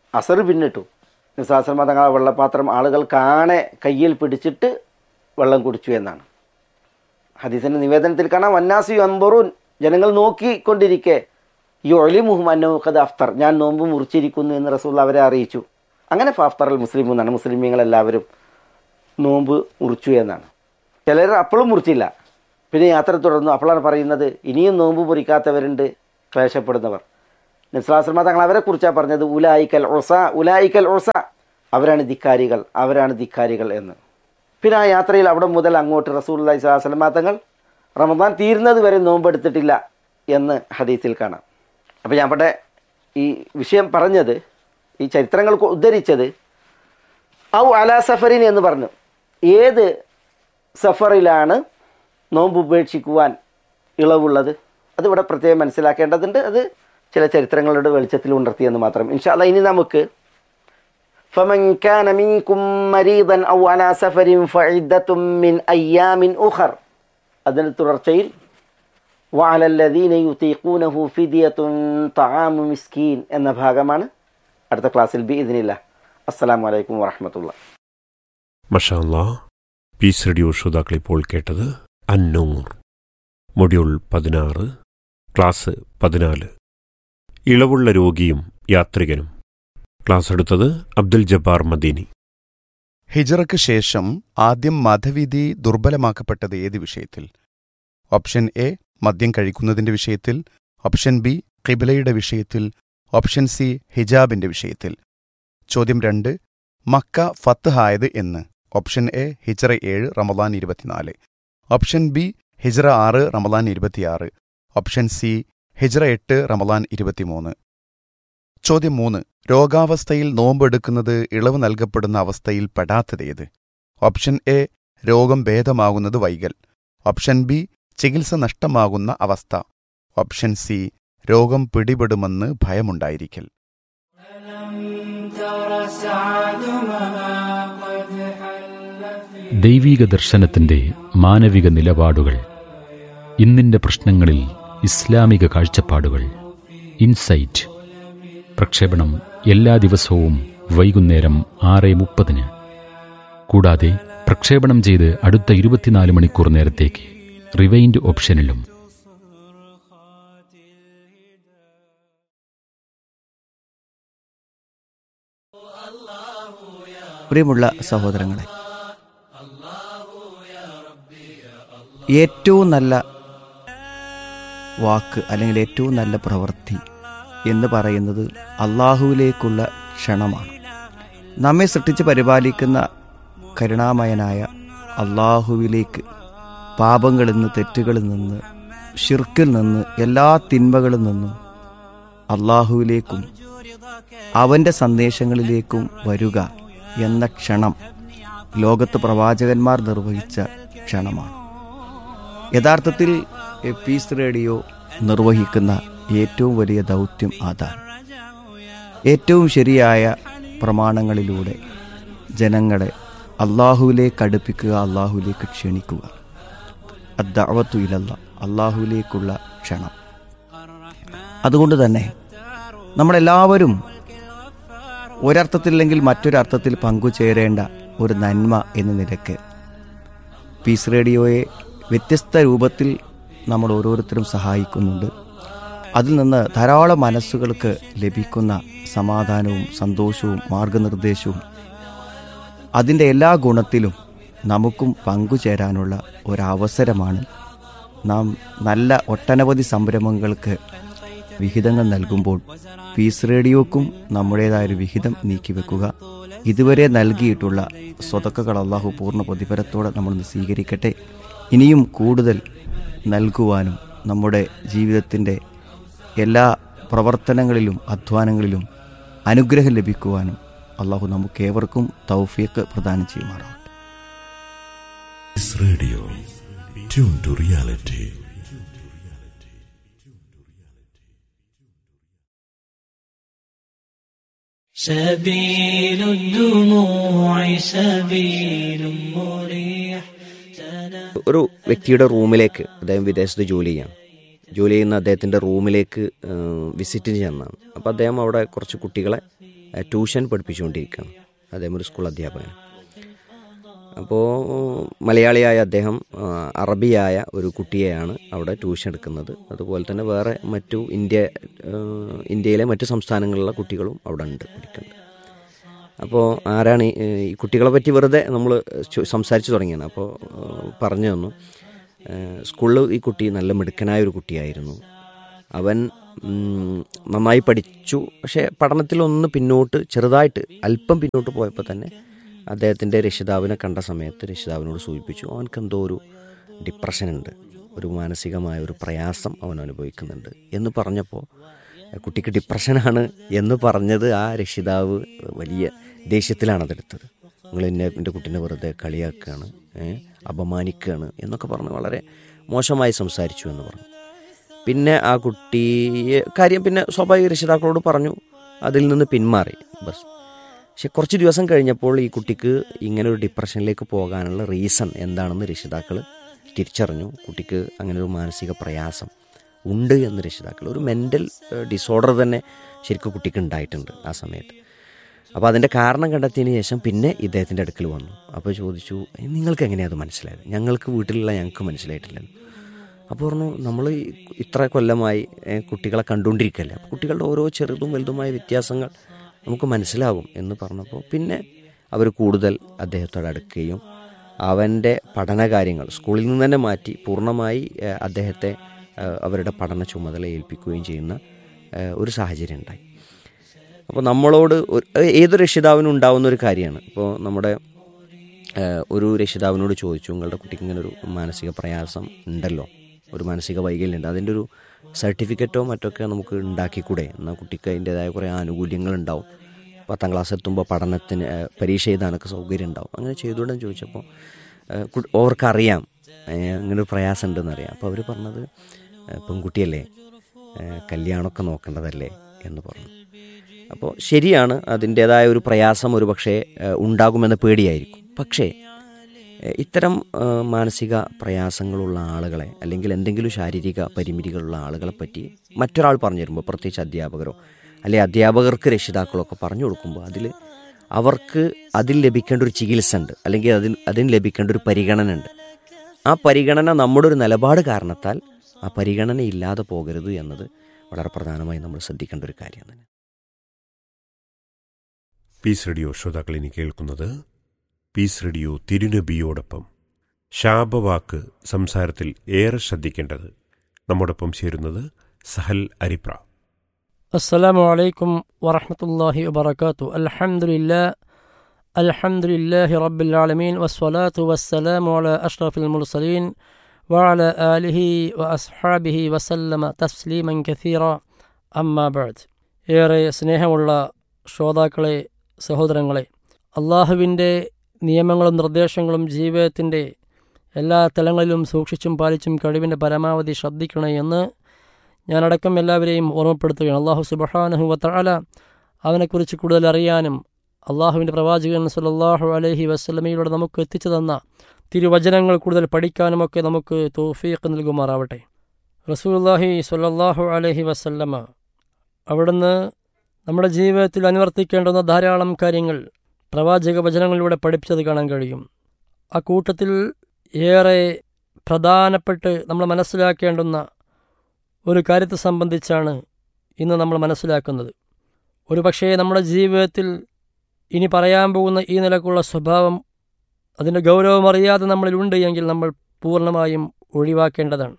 നബി സ്വല്ലല്ലാഹു അലൈഹി വസല്ലം തങ്ങൾ ആ വെള്ളപ്പാത്രം ആളുകൾ കാണെ കയ്യിൽ പിടിച്ചിട്ട് വെള്ളം കുടിച്ചു എന്നാണ് ഹദീസിൻ്റെ നിവേദനത്തിൽ കാണാം. വന്നാസി അൻബറൂൻ, ജനങ്ങൾ നോക്കിക്കൊണ്ടിരിക്കെ യുഅലിമുഹും അന്നഹു ഖദ് അഫ്തർ, ഞാൻ നോമ്പ് മുറിച്ചിരിക്കുന്നു എന്ന് റസൂൽ അവരെ അറിയിച്ചു. അങ്ങനെ ഫാഫ്തറൽ മുസ്ലിമൂൻ എന്നാണ്, മുസ്ലിമീങ്ങളെല്ലാവരും നോമ്പ് മുറിച്ചു എന്നാണ്. ചിലർ അപ്പോഴും മുറിച്ചില്ല. പിന്നെ യാത്ര തുടർന്നു. അപ്പോഴാണ് പറയുന്നത്, ഇനിയും നോമ്പ് മുറിക്കാത്തവരുണ്ട്, ക്ലേശപ്പെടുന്നവർ. നബി സ്വല്ലല്ലാഹു അലൈഹി വസല്ലം തങ്ങൾ അവരെ കുറിച്ചാണ് പറഞ്ഞത്, ഉലായിക്കൽ ഉസ, അവരാണ് ധിക്കാരികൾ എന്ന്. പിന്നെ ആ യാത്രയിൽ അവിടെ മുതൽ അങ്ങോട്ട് റസൂലുള്ളാഹി സ്വല്ലല്ലാഹു അലൈഹി വസല്ലം തങ്ങൾ റമദാൻ തീരുന്നത് വരെ നോമ്പെടുത്തിട്ടില്ല എന്ന് ഹദീസിൽ കാണാം. അപ്പോൾ ഞാൻ ഇവിടെ ഈ വിഷയം പറഞ്ഞത്, ഈ ചരിത്രങ്ങൾ ഉദ്ധരിച്ചത് ഔ അലാ സഫറിൻ എന്ന് പറഞ്ഞു. ഏത് സഫറിലാണ് നോമ്പ് ഉപേക്ഷിക്കുവാൻ ഇളവുള്ളത്? അതിവിടെ പ്രത്യേകം മനസ്സിലാക്കേണ്ടതുണ്ട്. അത് ചില ചരിത്രങ്ങളുടെ വെളിച്ചത്തിൽ ഉണർത്തിയെന്ന് മാത്രം. ഇൻഷാ അല്ലാഹ് ഇനി നമുക്ക് ഫമൻ കാന മിൻകും മരീദൻ ഔ അലാ സഫറിൻ ഫഇദ്ദത്തും മിൻ അയ്യാമിൻ ഉഖർ, അതിന് തുടർച്ചയിൽ വഅലല്ലദീന യുതീഖൂനഹു ഫിദിയത്തുൻ തആമു മിസ്കീൻ എന്ന ഭാഗമാണ് അടുത്ത ക്ലാസ്സിൽ ബിഇദ്നില്ലാഹ്. അസ്സലാമു അലൈക്കും വറഹ്മത്തുള്ളാഹി. മാഷാ അല്ലാഹ്. പീസ് റേഡിയോ ശ്രോതാക്കൾ ഇപ്പോൾ കേട്ടത് അന്നൂർ മൊഡ്യൂൾ 16 ക്ലാസ് 14 ഇളവുള്ള രോഗിയും യാത്രികനും. ക്ലാസ് എടുത്തത് അബ്ദുൽ ജബ്ബാർ മദീനി. ഹിജ്റയ്ക്ക് ശേഷം ആദ്യം മതവിധി ദുർബലമാക്കപ്പെട്ടത് ഏത് വിഷയത്തിൽ? ഓപ്ഷൻ എ മദ്യം കഴിക്കുന്നതിന്റെ വിഷയത്തിൽ, ഓപ്ഷൻ ബി ഖിബ്ലയുടെ വിഷയത്തിൽ, ഓപ്ഷൻ സി ഹിജാബിന്റെ വിഷയത്തിൽ. ചോദ്യം 2, മക്ക ഫത്ത്ഹായത് എന്ന്? ഓപ്ഷൻ എ ഹിജ്റ 7 റമദാൻ 24, ഓപ്ഷൻ ബി ഹിജ്റ 6 റമദാൻ 26, ഓപ്ഷൻ സി ഹിജ്റ 8 റമദാൻ 23. ചോദ്യം 3, രോഗാവസ്ഥയിൽ നോമ്പെടുക്കുന്നത് ഇളവ് നൽകപ്പെടുന്ന അവസ്ഥയിൽ പെടാത്തതേത്? ഓപ്ഷൻ എ രോഗം ഭേദമാകുന്നത് വൈകൽ, ഓപ്ഷൻ ബി ചികിത്സ നഷ്ടമാകുന്ന അവസ്ഥ, ഓപ്ഷൻ സി രോഗം പിടിപെടുമെന്ന് ഭയമുണ്ടായിരിക്കൽ. ദൈവീക ദർശനത്തിന്റെ മാനവിക നിലപാടുകൾ, ഇന്നിന്റെ പ്രശ്നങ്ങളിൽ ഇസ്ലാമിക കാഴ്ചപ്പാടുകൾ. ഇൻസൈറ്റ് പ്രക്ഷേപണം എല്ലാ ദിവസവും വൈകുന്നേരം 6:30. കൂടാതെ പ്രക്ഷേപണം ചെയ്ത് അടുത്ത 24 മണിക്കൂർ നേരത്തേക്ക് റിവൈൻഡ് ഓപ്ഷനിലും. പ്രിയമുള്ള സഹോദരങ്ങളെ, ഏറ്റവും നല്ല വാക്ക് അല്ലെങ്കിൽ ഏറ്റവും നല്ല പ്രവൃത്തി എന്ന് പറയുന്നത് അള്ളാഹുവിലേക്കുള്ള ക്ഷണമാണ്. നമ്മെ സൃഷ്ടിച്ച് പരിപാലിക്കുന്ന കരുണാമയനായ അള്ളാഹുവിലേക്ക്, പാപങ്ങളിൽ നിന്ന്, തെറ്റുകളിൽ നിന്ന്, ശിർക്കിൽ നിന്ന്, എല്ലാ തിന്മകളിൽ നിന്നും അള്ളാഹുവിലേക്കും അവൻ്റെ സന്ദേശങ്ങളിലേക്കും വരിക എന്ന ക്ഷണം ലോകത്ത് പ്രവാചകന്മാർ നിർവഹിച്ച ക്ഷണമാണ്. യഥാർത്ഥത്തിൽ പീസ് റേഡിയോ നിർവഹിക്കുന്ന ഏറ്റവും വലിയ ദൗത്യം അതാണ്. ഏറ്റവും ശരിയായ പ്രമാണങ്ങളിലൂടെ ജനങ്ങളെ അള്ളാഹുവിലേക്ക് അടുപ്പിക്കുക, അള്ളാഹുവിലേക്ക് ക്ഷണിക്കുക. അദ്ദഅവത്തു ഇലല്ലാഹ്, അള്ളാഹുവിലേക്കുള്ള ക്ഷണം. അതുകൊണ്ട് തന്നെ നമ്മളെല്ലാവരും ഒരർത്ഥത്തില്ലെങ്കിൽ മറ്റൊരർത്ഥത്തിൽ പങ്കുചേരേണ്ട ഒരു നന്മ എന്ന നിലയ്ക്ക് പീസ് റേഡിയോയെ വ്യത്യസ്ത രൂപത്തിൽ നമ്മൾ ഓരോരുത്തരും സഹായിക്കുന്നുണ്ട്. അതിൽ നിന്ന് ധാരാളം മനസ്സുകൾക്ക് ലഭിക്കുന്ന സമാധാനവും സന്തോഷവും മാർഗനിർദ്ദേശവും അതിൻ്റെ എല്ലാ ഗുണത്തിലും നമുക്കും പങ്കുചേരാനുള്ള ഒരവസരമാണ്. നാം നല്ല ഒട്ടനവധി സംരംഭങ്ങൾക്ക് വിഹിതങ്ങൾ നൽകുമ്പോൾ പീസ് റേഡിയോക്കും നമ്മുടേതായൊരു വിഹിതം നീക്കിവെക്കുക. ഇതുവരെ നൽകിയിട്ടുള്ള സ്വതക്കകൾ അള്ളാഹു പൂർണ്ണ പ്രതിഫലത്തോടെ നമ്മൾ സ്വീകരിക്കട്ടെ. ഇനിയും കൂടുതൽ നൽകുവാനും നമ്മുടെ ജീവിതത്തിൻ്റെ എല്ലാ പ്രവർത്തനങ്ങളിലും അധ്വാനങ്ങളിലും അനുഗ്രഹം ലഭിക്കുവാനും അള്ളാഹു നമുക്കേവർക്കും തൗഫീഖ് പ്രദാനം ചെയ്യുമാറാവട്ടെ. Radio tune to reality. سبيل الدموع سبيل مريح. ഒരു വ്യക്തിയുടെ റൂമിലേക്ക്, അദ്ദേഹം വിദേശത്ത് ജോലി ചെയ്യുന്ന അദ്ദേഹത്തിൻ്റെ റൂമിലേക്ക് വിസിറ്റ് ചെയ്യുന്നതാണ്. അപ്പോൾ അദ്ദേഹം അവിടെ കുറച്ച് കുട്ടികളെ ട്യൂഷൻ പഠിപ്പിച്ചുകൊണ്ടിരിക്കുകയാണ്. അദ്ദേഹം ഒരു സ്കൂൾ അധ്യാപകൻ. അപ്പോൾ മലയാളിയായ അദ്ദേഹം അറബിയായ ഒരു കുട്ടിയെയാണ് അവിടെ ട്യൂഷൻ എടുക്കുന്നത്. അതുപോലെ തന്നെ വേറെ മറ്റു ഇന്ത്യയിലെ മറ്റു സംസ്ഥാനങ്ങളിലുള്ള കുട്ടികളും അവിടെ ഉണ്ട്, പഠിക്കുന്നുണ്ട്. അപ്പോൾ ആരാണ് ഈ കുട്ടികളെ പറ്റി വെറുതെ നമ്മൾ സംസാരിച്ച് തുടങ്ങിയാണ്. അപ്പോൾ പറഞ്ഞു തന്നു, സ്കൂളിൽ ഈ കുട്ടി നല്ല മിടുക്കനായ ഒരു കുട്ടിയായിരുന്നു. അവൻ നന്നായി പഠിച്ചു. പക്ഷേ പഠനത്തിലൊന്ന് ചെറുതായിട്ട് അല്പം പിന്നോട്ട് പോയപ്പോൾ തന്നെ അദ്ദേഹത്തിൻ്റെ രക്ഷിതാവിനെ കണ്ട സമയത്ത് രക്ഷിതാവിനോട് സൂചിപ്പിച്ചു, അവനക്കെന്തോ ഒരു ഡിപ്രഷനുണ്ട്, ഒരു മാനസികമായ ഒരു പ്രയാസം അവൻ അനുഭവിക്കുന്നുണ്ട് എന്ന് പറഞ്ഞപ്പോൾ, കുട്ടിക്ക് ഡിപ്രഷനാണ് എന്ന് പറഞ്ഞത് ആ രക്ഷിതാവ് വലിയ ദേഷ്യത്തിലാണ് അതെടുത്തത്. നിങ്ങൾ എൻ്റെ കുട്ടീനെ വെറുതെ കളിയാക്കുകയാണ്, അപമാനിക്കുകയാണ് എന്നൊക്കെ പറഞ്ഞ് വളരെ മോശമായി സംസാരിച്ചു എന്ന് പറഞ്ഞു. പിന്നെ ആ കുട്ടിയെ കാര്യം പിന്നെ സ്വാഭാവിക രക്ഷിതാക്കളോട് പറഞ്ഞു, അതിൽ നിന്ന് പിന്മാറി ബസ്. പക്ഷെ കുറച്ച് ദിവസം കഴിഞ്ഞപ്പോൾ ഈ കുട്ടിക്ക് ഇങ്ങനെ ഒരു ഡിപ്രഷനിലേക്ക് പോകാനുള്ള റീസൺ എന്താണെന്ന് രക്ഷിതാക്കൾ തിരിച്ചറിഞ്ഞു. കുട്ടിക്ക് അങ്ങനെ ഒരു മാനസിക പ്രയാസം ഉണ്ട് എന്ന് രക്ഷിതാക്കൾ, ഒരു മെൻ്റൽ ഡിസോർഡർ തന്നെ ശരിക്കും കുട്ടിക്ക് ഉണ്ടായിട്ടുണ്ട് ആ സമയത്ത്. അപ്പോൾ അതിൻ്റെ കാരണം കണ്ടെത്തിയതിന് ശേഷം പിന്നെ ഇദ്ദേഹത്തിൻ്റെ അടുക്കൽ വന്നു. അപ്പോൾ ചോദിച്ചു, നിങ്ങൾക്ക് എങ്ങനെയാണ് അത് മനസ്സിലായത്? ഞങ്ങൾക്ക് മനസ്സിലായിട്ടില്ലല്ലോ. അപ്പോൾ പറഞ്ഞു, നമ്മൾ ഇത്ര കൊല്ലമായി കുട്ടികളെ കണ്ടുകൊണ്ടിരിക്കുകയല്ലേ, അപ്പോൾ കുട്ടികളുടെ ഓരോ ചെറുതും വലുതുമായ വ്യത്യാസങ്ങൾ നമുക്ക് മനസ്സിലാകും എന്ന് പറഞ്ഞപ്പോൾ പിന്നെ അവർ കൂടുതൽ അദ്ദേഹത്തോട് അടുക്കുകയും അവൻ്റെ പഠനകാര്യങ്ങൾ സ്കൂളിൽ നിന്ന് തന്നെ മാറ്റി പൂർണ്ണമായി അദ്ദേഹത്തെ അവരുടെ പഠന ചുമതല ഏൽപ്പിക്കുകയും ചെയ്യുന്ന ഒരു സാഹചര്യം ഉണ്ടായി. അപ്പോൾ നമ്മളോട് ഏതൊരു രക്ഷിതാവിനും ഉണ്ടാകുന്ന ഒരു കാര്യമാണ്. ഇപ്പോൾ നമ്മുടെ ഒരു രക്ഷിതാവിനോട് ചോദിച്ചു, നിങ്ങളുടെ കുട്ടിക്ക് ഇങ്ങനെ ഒരു മാനസിക പ്രയാസം ഉണ്ടല്ലോ, ഒരു മാനസിക വൈകല്യമുണ്ട്, അതിൻ്റെ ഒരു സർട്ടിഫിക്കറ്റോ മറ്റൊക്കെ നമുക്ക് ഉണ്ടാക്കിക്കൂടെ, എന്നാൽ കുട്ടിക്ക് അതിൻ്റേതായ കുറേ ആനുകൂല്യങ്ങളുണ്ടാവും, 10ാം ക്ലാസ് എത്തുമ്പോൾ പഠനത്തിന് പരീക്ഷ എഴുതാനൊക്കെ സൗകര്യം ഉണ്ടാവും, അങ്ങനെ ചെയ്തുകൊണ്ടെന്ന് ചോദിച്ചപ്പോൾ അവർക്കറിയാം ഇങ്ങനൊരു പ്രയാസം ഉണ്ടെന്നറിയാം. അപ്പോൾ അവർ പറഞ്ഞത്, പെൺകുട്ടിയല്ലേ, കല്യാണമൊക്കെ നോക്കേണ്ടതല്ലേ എന്ന് പറഞ്ഞു. അപ്പോൾ ശരിയാണ്, അതിൻ്റേതായ ഒരു പ്രയാസം ഒരു പക്ഷേ ഉണ്ടാകുമെന്ന പേടിയായിരിക്കും. പക്ഷേ ഇത്തരം മാനസിക പ്രയാസങ്ങളുള്ള ആളുകളെ അല്ലെങ്കിൽ എന്തെങ്കിലും ശാരീരിക പരിമിതികളുള്ള ആളുകളെ പറ്റി മറ്റൊരാൾ പറഞ്ഞു തരുമ്പോൾ, പ്രത്യേകിച്ച് അധ്യാപകരോ അല്ലെങ്കിൽ അധ്യാപകർക്ക് രക്ഷിതാക്കളൊക്കെ പറഞ്ഞു കൊടുക്കുമ്പോൾ അവർക്ക് അതിൽ ലഭിക്കേണ്ട ഒരു ചികിത്സ ഉണ്ട്, അല്ലെങ്കിൽ അതിന് ലഭിക്കേണ്ട ഒരു പരിഗണന ഉണ്ട്. ആ പരിഗണന നമ്മുടെ ഒരു നിലപാട് കാരണത്താൽ ആ പരിഗണന ഇല്ലാതെ പോകരുത് എന്നത് വളരെ പ്രധാനമായി നമ്മൾ ശ്രദ്ധിക്കേണ്ട ഒരു കാര്യം തന്നെ. പീസ് റേഡിയോ ശ്രോതാക്കൾ ഇനി കേൾക്കുന്നത് പീസ് റേഡിയോ തിരുനബിയോടൊപ്പം. ശാപവാക്ക് സംസാരത്തിൽ ഏറെ ശ്രദ്ധിക്കേണ്ടത്. നമ്മോടൊപ്പം ചേരുന്നത് സഹൽ അരിപ്ര. അസ്സലാമു അലൈക്കും വറഹ്മത്തുള്ളാഹി വബറകാതുഹു. അൽഹംദുലില്ലാഹി റബ്ബിൽ ആലമീൻ വസ്സലാത്തു വസ്സലാമു അലാ അഷ്റഫിൽ മുർസലീൻ വഅലാ ആലിഹി വഅസ്ഹാബിഹി വസല്ലമ തസ്ലീമൻ കസീറ. അമ്മാ ബഅദ്. ഏറെ സ്നേഹമുള്ള ശ്രോതാക്കളെ, സഹോദരങ്ങളെ, അള്ളാഹുവിൻ്റെ നിയമങ്ങളും നിർദ്ദേശങ്ങളും ജീവിതത്തിൻ്റെ എല്ലാ തലങ്ങളിലും സൂക്ഷിച്ചും പാലിച്ചും കഴിവിൻ്റെ പരമാവധി ശ്രദ്ധിക്കണേ എന്ന് ഞാനടക്കം എല്ലാവരെയും ഓർമ്മപ്പെടുത്തുകയാണ്. അള്ളാഹു സുബ്ഹാനഹു വ തആല അവനെക്കുറിച്ച് കൂടുതൽ അറിയാനും അള്ളാഹുവിൻ്റെ പ്രവാചകൻ സല്ലല്ലാഹു അലൈഹി വസല്ലമയിലൂടെ നമുക്ക് എത്തിച്ചു തന്ന തിരുവചനങ്ങൾ കൂടുതൽ പഠിക്കാനുമൊക്കെ നമുക്ക് തൗഫീഖ് നൽകുമാറാവട്ടെ. റസൂലുള്ളാഹി സ്വല്ലല്ലാഹു അലൈഹി വസല്ലമ അവിടുന്ന് നമ്മുടെ ജീവിതത്തിൽ അനുവർത്തിക്കേണ്ടുന്ന ധാരാളം കാര്യങ്ങൾ പ്രവാചക വചനങ്ങളിലൂടെ പഠിപ്പിച്ചത് കാണാൻ കഴിയും. ആ കൂട്ടത്തിൽ ഏറെ പ്രധാനപ്പെട്ട് നമ്മൾ മനസ്സിലാക്കേണ്ടുന്ന ഒരു കാര്യത്തെ സംബന്ധിച്ചാണ് ഇന്ന് നമ്മൾ മനസ്സിലാക്കുന്നത്. ഒരു പക്ഷേ നമ്മുടെ ജീവിതത്തിൽ ഇനി പറയാൻ പോകുന്ന ഈ നിലക്കുള്ള സ്വഭാവം, അതിൻ്റെ ഗൗരവം അറിയാതെ നമ്മളിലുണ്ട് എങ്കിൽ നമ്മൾ പൂർണ്ണമായും ഒഴിവാക്കേണ്ടതാണ്.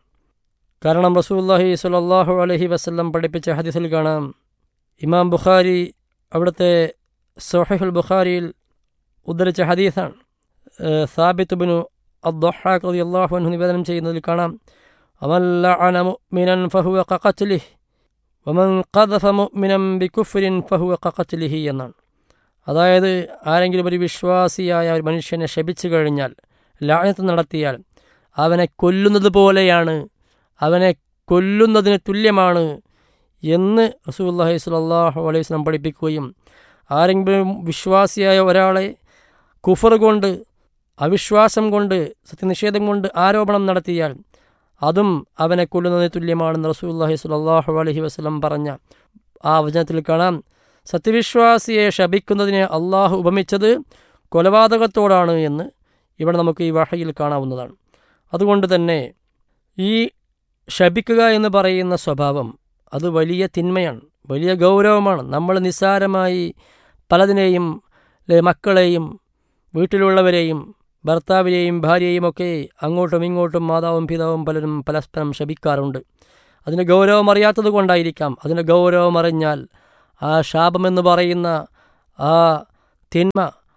കാരണം റസൂലുള്ളാഹി സ്വല്ലല്ലാഹു അലൈഹി വസല്ലം പഠിപ്പിച്ച ഹദീസിൽ കാണാം, ഇമാം ബുഖാരി അവിടുത്തെ സ്വഹീഹുൽ ബുഖാരിയിൽ ഉദ്ധരിച്ച ഹദീസാണ്. സാബിത്ത് ഇബ്നു അദ്ദഹാഖ് റളിയല്ലാഹു അൻഹു നിവേദനം ചെയ്യുന്നതിൽ കാണാം, വമൻ ലഅന മുഅ്മിനൻ ഫഹുവ കഖത്ലിഹി വമൻ ഖദഫ മുഅ്മിനൻ ബികുഫ്രിൻ ഫഹുവ കഖത്ലിഹി എന്നാണ്. അതായത് ആരെങ്കിലും ഒരു വിശ്വാസിയായ ഒരു മനുഷ്യനെ ശപിച്ചു കഴിഞ്ഞാൽ, ലഅനത്ത് നടത്തിയാൽ അവനെ കൊല്ലുന്നത് പോലെയാണ്, അവനെ കൊല്ലുന്നതിന് തുല്യമാണ് എന്ന് റസൂലുള്ളാഹി സ്വല്ലല്ലാഹു അലൈഹി വസല്ലം പഠിപ്പിക്കുകയും, ആരെങ്കിലും വിശ്വാസിയായ ഒരാളെ കുഫർ കൊണ്ട്, അവിശ്വാസം കൊണ്ട്, സത്യനിഷേധം കൊണ്ട് ആരോപണം നടത്തിയാൽ അതും അവനെ കൊല്ലുന്നതിന് തുല്യമാണെന്ന് റസൂലുള്ളാഹി സ്വല്ലല്ലാഹു അലൈഹി വസല്ലം പറഞ്ഞ ആ വചനത്തിൽ കാണാം. സത്യവിശ്വാസിയെ ശപിക്കുന്നതിനെ അള്ളാഹു ഉപമിച്ചത് കൊലപാതകത്തോടാണ് എന്ന് ഇവിടെ നമുക്ക് ഈ വഹയിൽ കാണാവുന്നതാണ്. അതുകൊണ്ട് തന്നെ ഈ ശപിക്കുക എന്ന് പറയുന്ന സ്വഭാവം അത് വലിയ തിന്മയാണ്, വലിയ ഗൗരവമാണ്. നമ്മൾ നിസ്സാരമായി പലതിനെയും, മക്കളെയും വീട്ടിലുള്ളവരെയും ഭർത്താവിനെയും ഭാര്യയെയും ഒക്കെ അങ്ങോട്ടും ഇങ്ങോട്ടും മാതാവും പിതാവും പലരും പരസ്പരം ശപിക്കാറുണ്ട്. അതിൻ്റെ ഗൗരവം അറിയാത്തത് കൊണ്ടായിരിക്കാം. അതിൻ്റെ ഗൗരവം അറിഞ്ഞാൽ ആ ശാപമെന്ന് പറയുന്ന ആ തിന്മ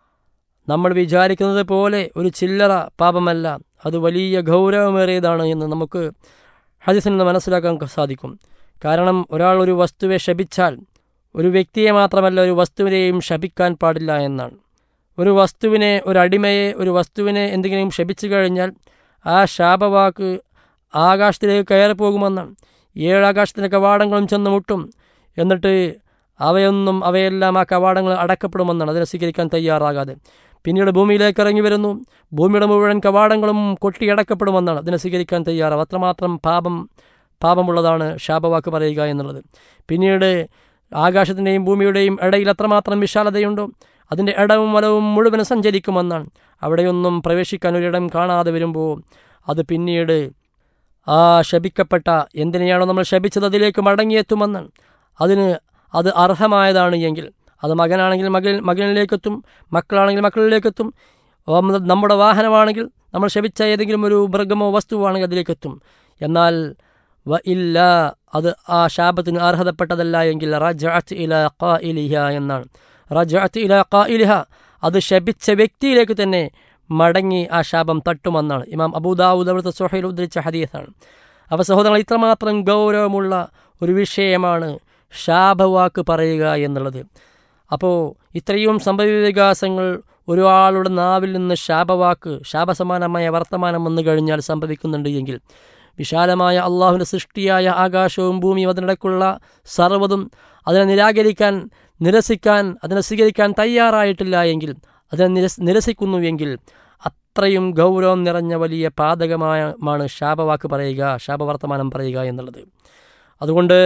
നമ്മൾ വിചാരിക്കുന്നത് പോലെ ഒരു ചില്ലറ പാപമല്ല, അത് വലിയ ഗൗരവമേറിയതാണ് എന്ന് നമുക്ക് ഹദീസിൽ നിന്ന് മനസ്സിലാക്കാൻ സാധിക്കും. കാരണം ഒരാൾ ഒരു വസ്തുവെ ശപിച്ചാൽ ഒരു വ്യക്തിയെ മാത്രമല്ല ഒരു വസ്തുവിനെയും ശപിക്കാൻ പാടില്ല എന്നാണ്. ഒരു വസ്തുവിനെ, ഒരു അടിമയെ, ഒരു വസ്തുവിനെ എന്തെങ്കിലും ശപിച്ചു കഴിഞ്ഞാൽ ആ ശാപവാക്ക് ആകാശത്തിലേക്ക് കയറിപ്പോകുമെന്നാണ്. 7 ആകാശത്തിൻ്റെ കവാടങ്ങളും ചെന്ന് മുട്ടും, എന്നിട്ട് അവയെല്ലാം ആ കവാടങ്ങൾ അടക്കപ്പെടുമെന്നാണ്, അതിനെ സ്വീകരിക്കാൻ തയ്യാറാകാതെ. പിന്നീട് ഭൂമിയിലേക്ക് ഇറങ്ങി വരുന്നു, ഭൂമിയുടെ മുഴുവൻ കവാടങ്ങളും കൊട്ടിയടക്കപ്പെടുമെന്നാണ്, അതിനെ സ്വീകരിക്കാൻ തയ്യാറാവും. അത്രമാത്രം പാപമുള്ളതാണ് ശാപവാക്ക് പറയുക എന്നുള്ളത്. പിന്നീട് ആകാശത്തിൻ്റെയും ഭൂമിയുടെയും ഇടയിൽ അത്രമാത്രം വിശാലതയുണ്ടോ, അതിൻ്റെ ഇടവും വലവും മുഴുവൻ സഞ്ചരിക്കുമെന്നാണ്. അവിടെയൊന്നും പ്രവേശിക്കാൻ ഒരിടം കാണാതെ വരുമ്പോൾ അത് പിന്നീട് ആ ശപിക്കപ്പെട്ട എന്തിനെയാണോ നമ്മൾ ശപിച്ചത് അതിലേക്ക് മടങ്ങിയെത്തുമെന്നാണ്. അത് അർഹമായതാണ് എങ്കിൽ അത് മകനാണെങ്കിൽ മകനിലേക്കെത്തും, മക്കളാണെങ്കിൽ മക്കളിലേക്കെത്തും, നമ്മുടെ വാഹനമാണെങ്കിൽ നമ്മൾ ശപിച്ച ഏതെങ്കിലും ഒരു മൃഗമോ വസ്തുവാണെങ്കിൽ അതിലേക്കെത്തും. എന്നാൽ ഇല്ല, അത് ആ ശാപത്തിന് അർഹതപ്പെട്ടതല്ല എങ്കിൽ റജഅത് ഇലാ ഖായിലിഹ എന്നാണ്. റജഅത് ഇലാ ഖായിലിഹ, അത് ശപിച്ച വ്യക്തിയിലേക്ക് തന്നെ മടങ്ങി ആ ശാപം തട്ടുമെന്നാണ് ഇമാം അബൂദാവൂദ് അവിടുത്തെ സ്വഹീൽ ഉദ്ധരിച്ച ഹദീസാണ്. അപ്പോൾ സഹോദരങ്ങൾ, ഇത്രമാത്രം ഗൗരവമുള്ള ഒരു വിഷയമാണ് ശാപവാക്ക് പറയുക എന്നുള്ളത്. അപ്പോൾ ഇത്രയും സംഭവവികാസങ്ങൾ ഒരാളുടെ നാവിൽ നിന്ന് ശാപസമാനമായ വർത്തമാനം വന്നു കഴിഞ്ഞാൽ സംഭവിക്കുന്നുണ്ട് എങ്കിൽ, വിശാലമായ അള്ളാഹുവിൻ്റെ സൃഷ്ടിയായ ആകാശവും ഭൂമിയും അതിനിടയ്ക്കുള്ള സർവ്വതും അതിനെ നിരസിക്കാൻ അതിനെ സ്വീകരിക്കാൻ തയ്യാറായിട്ടില്ല എങ്കിൽ, അതിനെ നിരസിക്കുന്നുവെങ്കിൽ അത്രയും ഗൗരവം നിറഞ്ഞ വലിയ പാതകമാണ് ശാപവാക്ക് പറയുക, ശാപവർത്തമാനം പറയുക എന്നുള്ളത്. അതുകൊണ്ട്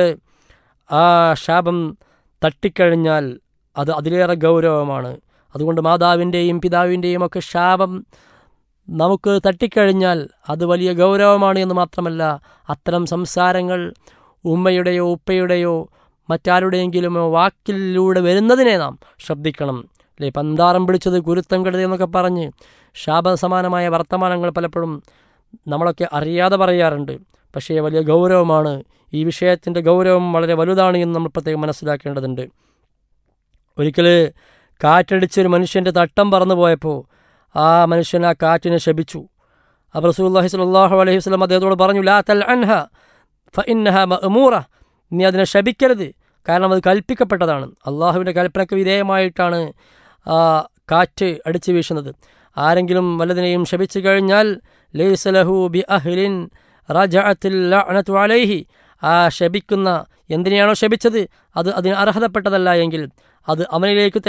ആ ശാപം തട്ടിക്കഴിഞ്ഞാൽ അത് അതിലേറെ ഗൗരവമാണ്. അതുകൊണ്ട് മാതാവിൻ്റെയും പിതാവിൻ്റെയും ഒക്കെ ശാപം നമുക്ക് തട്ടിക്കഴിഞ്ഞാൽ അത് വലിയ ഗൗരവമാണ് എന്ന് മാത്രമല്ല, അത്തരം സംസാരങ്ങൾ ഉമ്മയുടെയോ ഉപ്പയുടെയോ മറ്റാരുടെയെങ്കിലുമോ വാക്കിലൂടെ വരുന്നതിനെ നാം ശ്രദ്ധിക്കണം. അല്ലേ, പന്താറം പിടിച്ചത് കുരുത്തം കെടുതി എന്നൊക്കെ പറഞ്ഞ് ശാപസമാനമായ വർത്തമാനങ്ങൾ പലപ്പോഴും നമ്മളൊക്കെ അറിയാതെ പറയാറുണ്ട്. പക്ഷേ വലിയ ഗൗരവമാണ്. ഈ വിഷയത്തിൻ്റെ ഗൗരവം വളരെ വലുതാണ് എന്ന് നമ്മൾ പ്രത്യേകം മനസ്സിലാക്കേണ്ടതുണ്ട്. ഒരിക്കൽ കാറ്റടിച്ചൊരു മനുഷ്യൻ്റെ തട്ടം പറന്നു പോയപ്പോൾ ആ മനുഷ്യൻ ആ കാറ്റിനെ ശപിച്ചു. അപ്പോൾ റസൂലുള്ളാഹി സ്വല്ലല്ലാഹു അലൈഹി വസല്ലം അദ്ദേഹത്തോട് പറഞ്ഞു, ലാ തൽഅൻഹ ഫഇന്നഹ മഅ്മൂറ, നീ അതിനെ ശപിക്കരുത്, കാരണം അത് കൽപ്പിക്കപ്പെട്ടതാണ്. അള്ളാഹുവിൻ്റെ കൽപ്പനയ്ക്ക് വിധേയമായിട്ടാണ് കാറ്റ് അടിച്ചു വീശുന്നത്. ആരെങ്കിലും വല്ലതിനെയും ശപിച്ചു കഴിഞ്ഞാൽ ലൈസ ലഹു ബി അഹ്ലിൻ റജഅത്തിൽ ലഅനതു അലൈഹി, ആ ശപിക്കുന്ന എന്തിനെയാണോ ശപിച്ചത് അത് അതിന് അർഹതപ്പെട്ടതല്ല എങ്കിൽ അത് അവനിലേക്ക്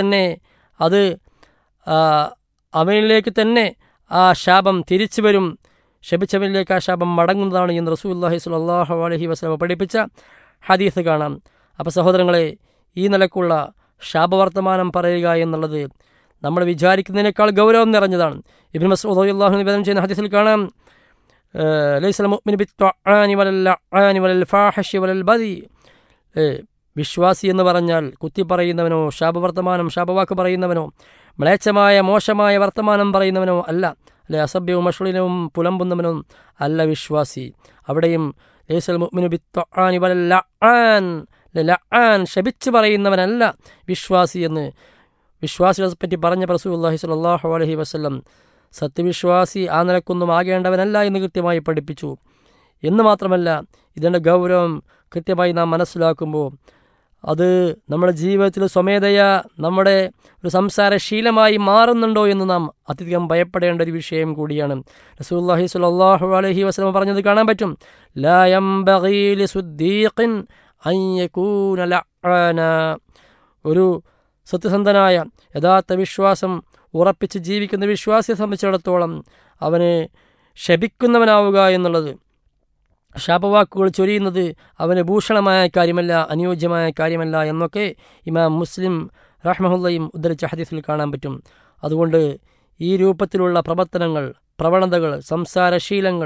തന്നെ ആ ശാപം തിരിച്ചു വരും, ശപിച്ചവനിലേക്ക് ആ ശാപം മടങ്ങുന്നതാണ് എന്ന് റസൂലുള്ളാഹി സ്വല്ലല്ലാഹു അലൈഹി വസല്ലം പഠിപ്പിച്ച ഹദീസ് കാണാം. അപ്പോൾ സഹോദരങ്ങളെ, ഈ നിലക്കുള്ള ശാപവർത്തമാനം പറയുക എന്നുള്ളത് നമ്മൾ വിചാരിക്കുന്നതിനേക്കാൾ ഗൗരവം നിറഞ്ഞതാണ്. ഇബ്നു മസ്ഊദ് റളിയല്ലാഹു അൻഹു നിവേദനം ചെയ്യുന്ന ഹദീസിൽ കാണാം, ലൈസൽ മുഅ്മിനു ബിത്ത്വആനി വലൽ ലഅാനി വലൽ ഫാഹിശി വലൽ ബദി, വിശ്വാസി എന്ന് പറഞ്ഞാൽ കുത്തി പറയുന്നവനോ ശാപവാക്ക് പറയുന്നവനോ മ്ലേച്ഛമായ മോശമായ വർത്തമാനം പറയുന്നവനോ അല്ല, അല്ലെ അസഭ്യവും അശ്ലീലവും പുലമ്പുന്നവനോ അല്ല വിശ്വാസി. അവിടെയും ലൈസൽ മുഅ്മിനു ബിത്ത്വആനി വലൽ ലഅാൻ, ശപിച്ചു പറയുന്നവനല്ല വിശ്വാസി എന്ന് വിശ്വാസികളെ പറ്റി പറഞ്ഞ റസൂലുള്ളാഹി സ്വല്ലല്ലാഹു അലൈഹി വസല്ലം സത്യവിശ്വാസി ആ നിലക്കൊന്നും ആകേണ്ടവനല്ല എന്ന് കൃത്യമായി പഠിപ്പിച്ചു. എന്ന് മാത്രമല്ല, ഇതിൻ്റെ ഗൗരവം കൃത്യമായി നാം മനസ്സിലാക്കുമ്പോൾ അത് നമ്മുടെ ജീവിതത്തിൽ സ്വമേധയാ നമ്മുടെ ഒരു സംസാരശീലമായി മാറുന്നുണ്ടോ എന്ന് നാം അത്യധികം ഭയപ്പെടേണ്ട ഒരു വിഷയം കൂടിയാണ്. റസൂലുള്ളാഹി സ്വല്ലല്ലാഹു അലൈഹി വസല്ലം പറഞ്ഞത് കാണാൻ പറ്റും, ലാ യംബഗീ ലിസുദ്ദീഖിൻ അൻ യകൂന ലഅന, ഒരു സത്യസന്ധനായ യഥാർത്ഥ വിശ്വാസം ഉറപ്പിച്ച് ജീവിക്കുന്ന വിശ്വാസിയെ സംബന്ധിച്ചിടത്തോളം അവന് ശപിക്കുന്നവനാവുക എന്നുള്ളത്, ശാപവാക്കുകൾ ചൊരിയുന്നത് അവന് ഭൂഷണമായ കാര്യമല്ല, അനുയോജ്യമായ കാര്യമല്ല എന്നൊക്കെ ഇമാം മുസ്ലിം റഹ്മഹുല്ലയും ഉദ്ധരിച്ച ഹദീസിൽ കാണാൻ പറ്റും. അതുകൊണ്ട് ഈ രൂപത്തിലുള്ള പ്രവണതകൾ, സംസാരശീലങ്ങൾ,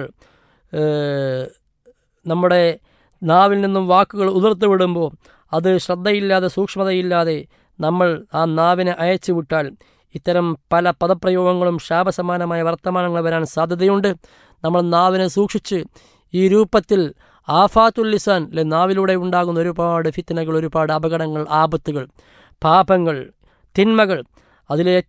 നമ്മുടെ നാവിൽ നിന്നും വാക്കുകൾ ഉതിർത്ത് വിടുമ്പോൾ അത് ശ്രദ്ധയില്ലാതെ സൂക്ഷ്മതയില്ലാതെ നമ്മൾ ആ നാവിനെ അയച്ചു വിട്ടാൽ ഇത്തരം പല പദപ്രയോഗങ്ങളും ശാപസമാനമായ വർത്തമാനങ്ങൾ വരാൻ സാധ്യതയുണ്ട്. നമ്മൾ നാവിനെ സൂക്ഷിച്ച് ഈ രൂപത്തിൽ ആഫാത്തുൽ ലിസാൻ, നാവിലൂടെ ഉണ്ടാകുന്ന ഒരുപാട് ഫിത്നകൾ, ഒരുപാട് അപകടങ്ങൾ, ആപത്തുകൾ, പാപങ്ങൾ, തിന്മകൾ, അതിലെ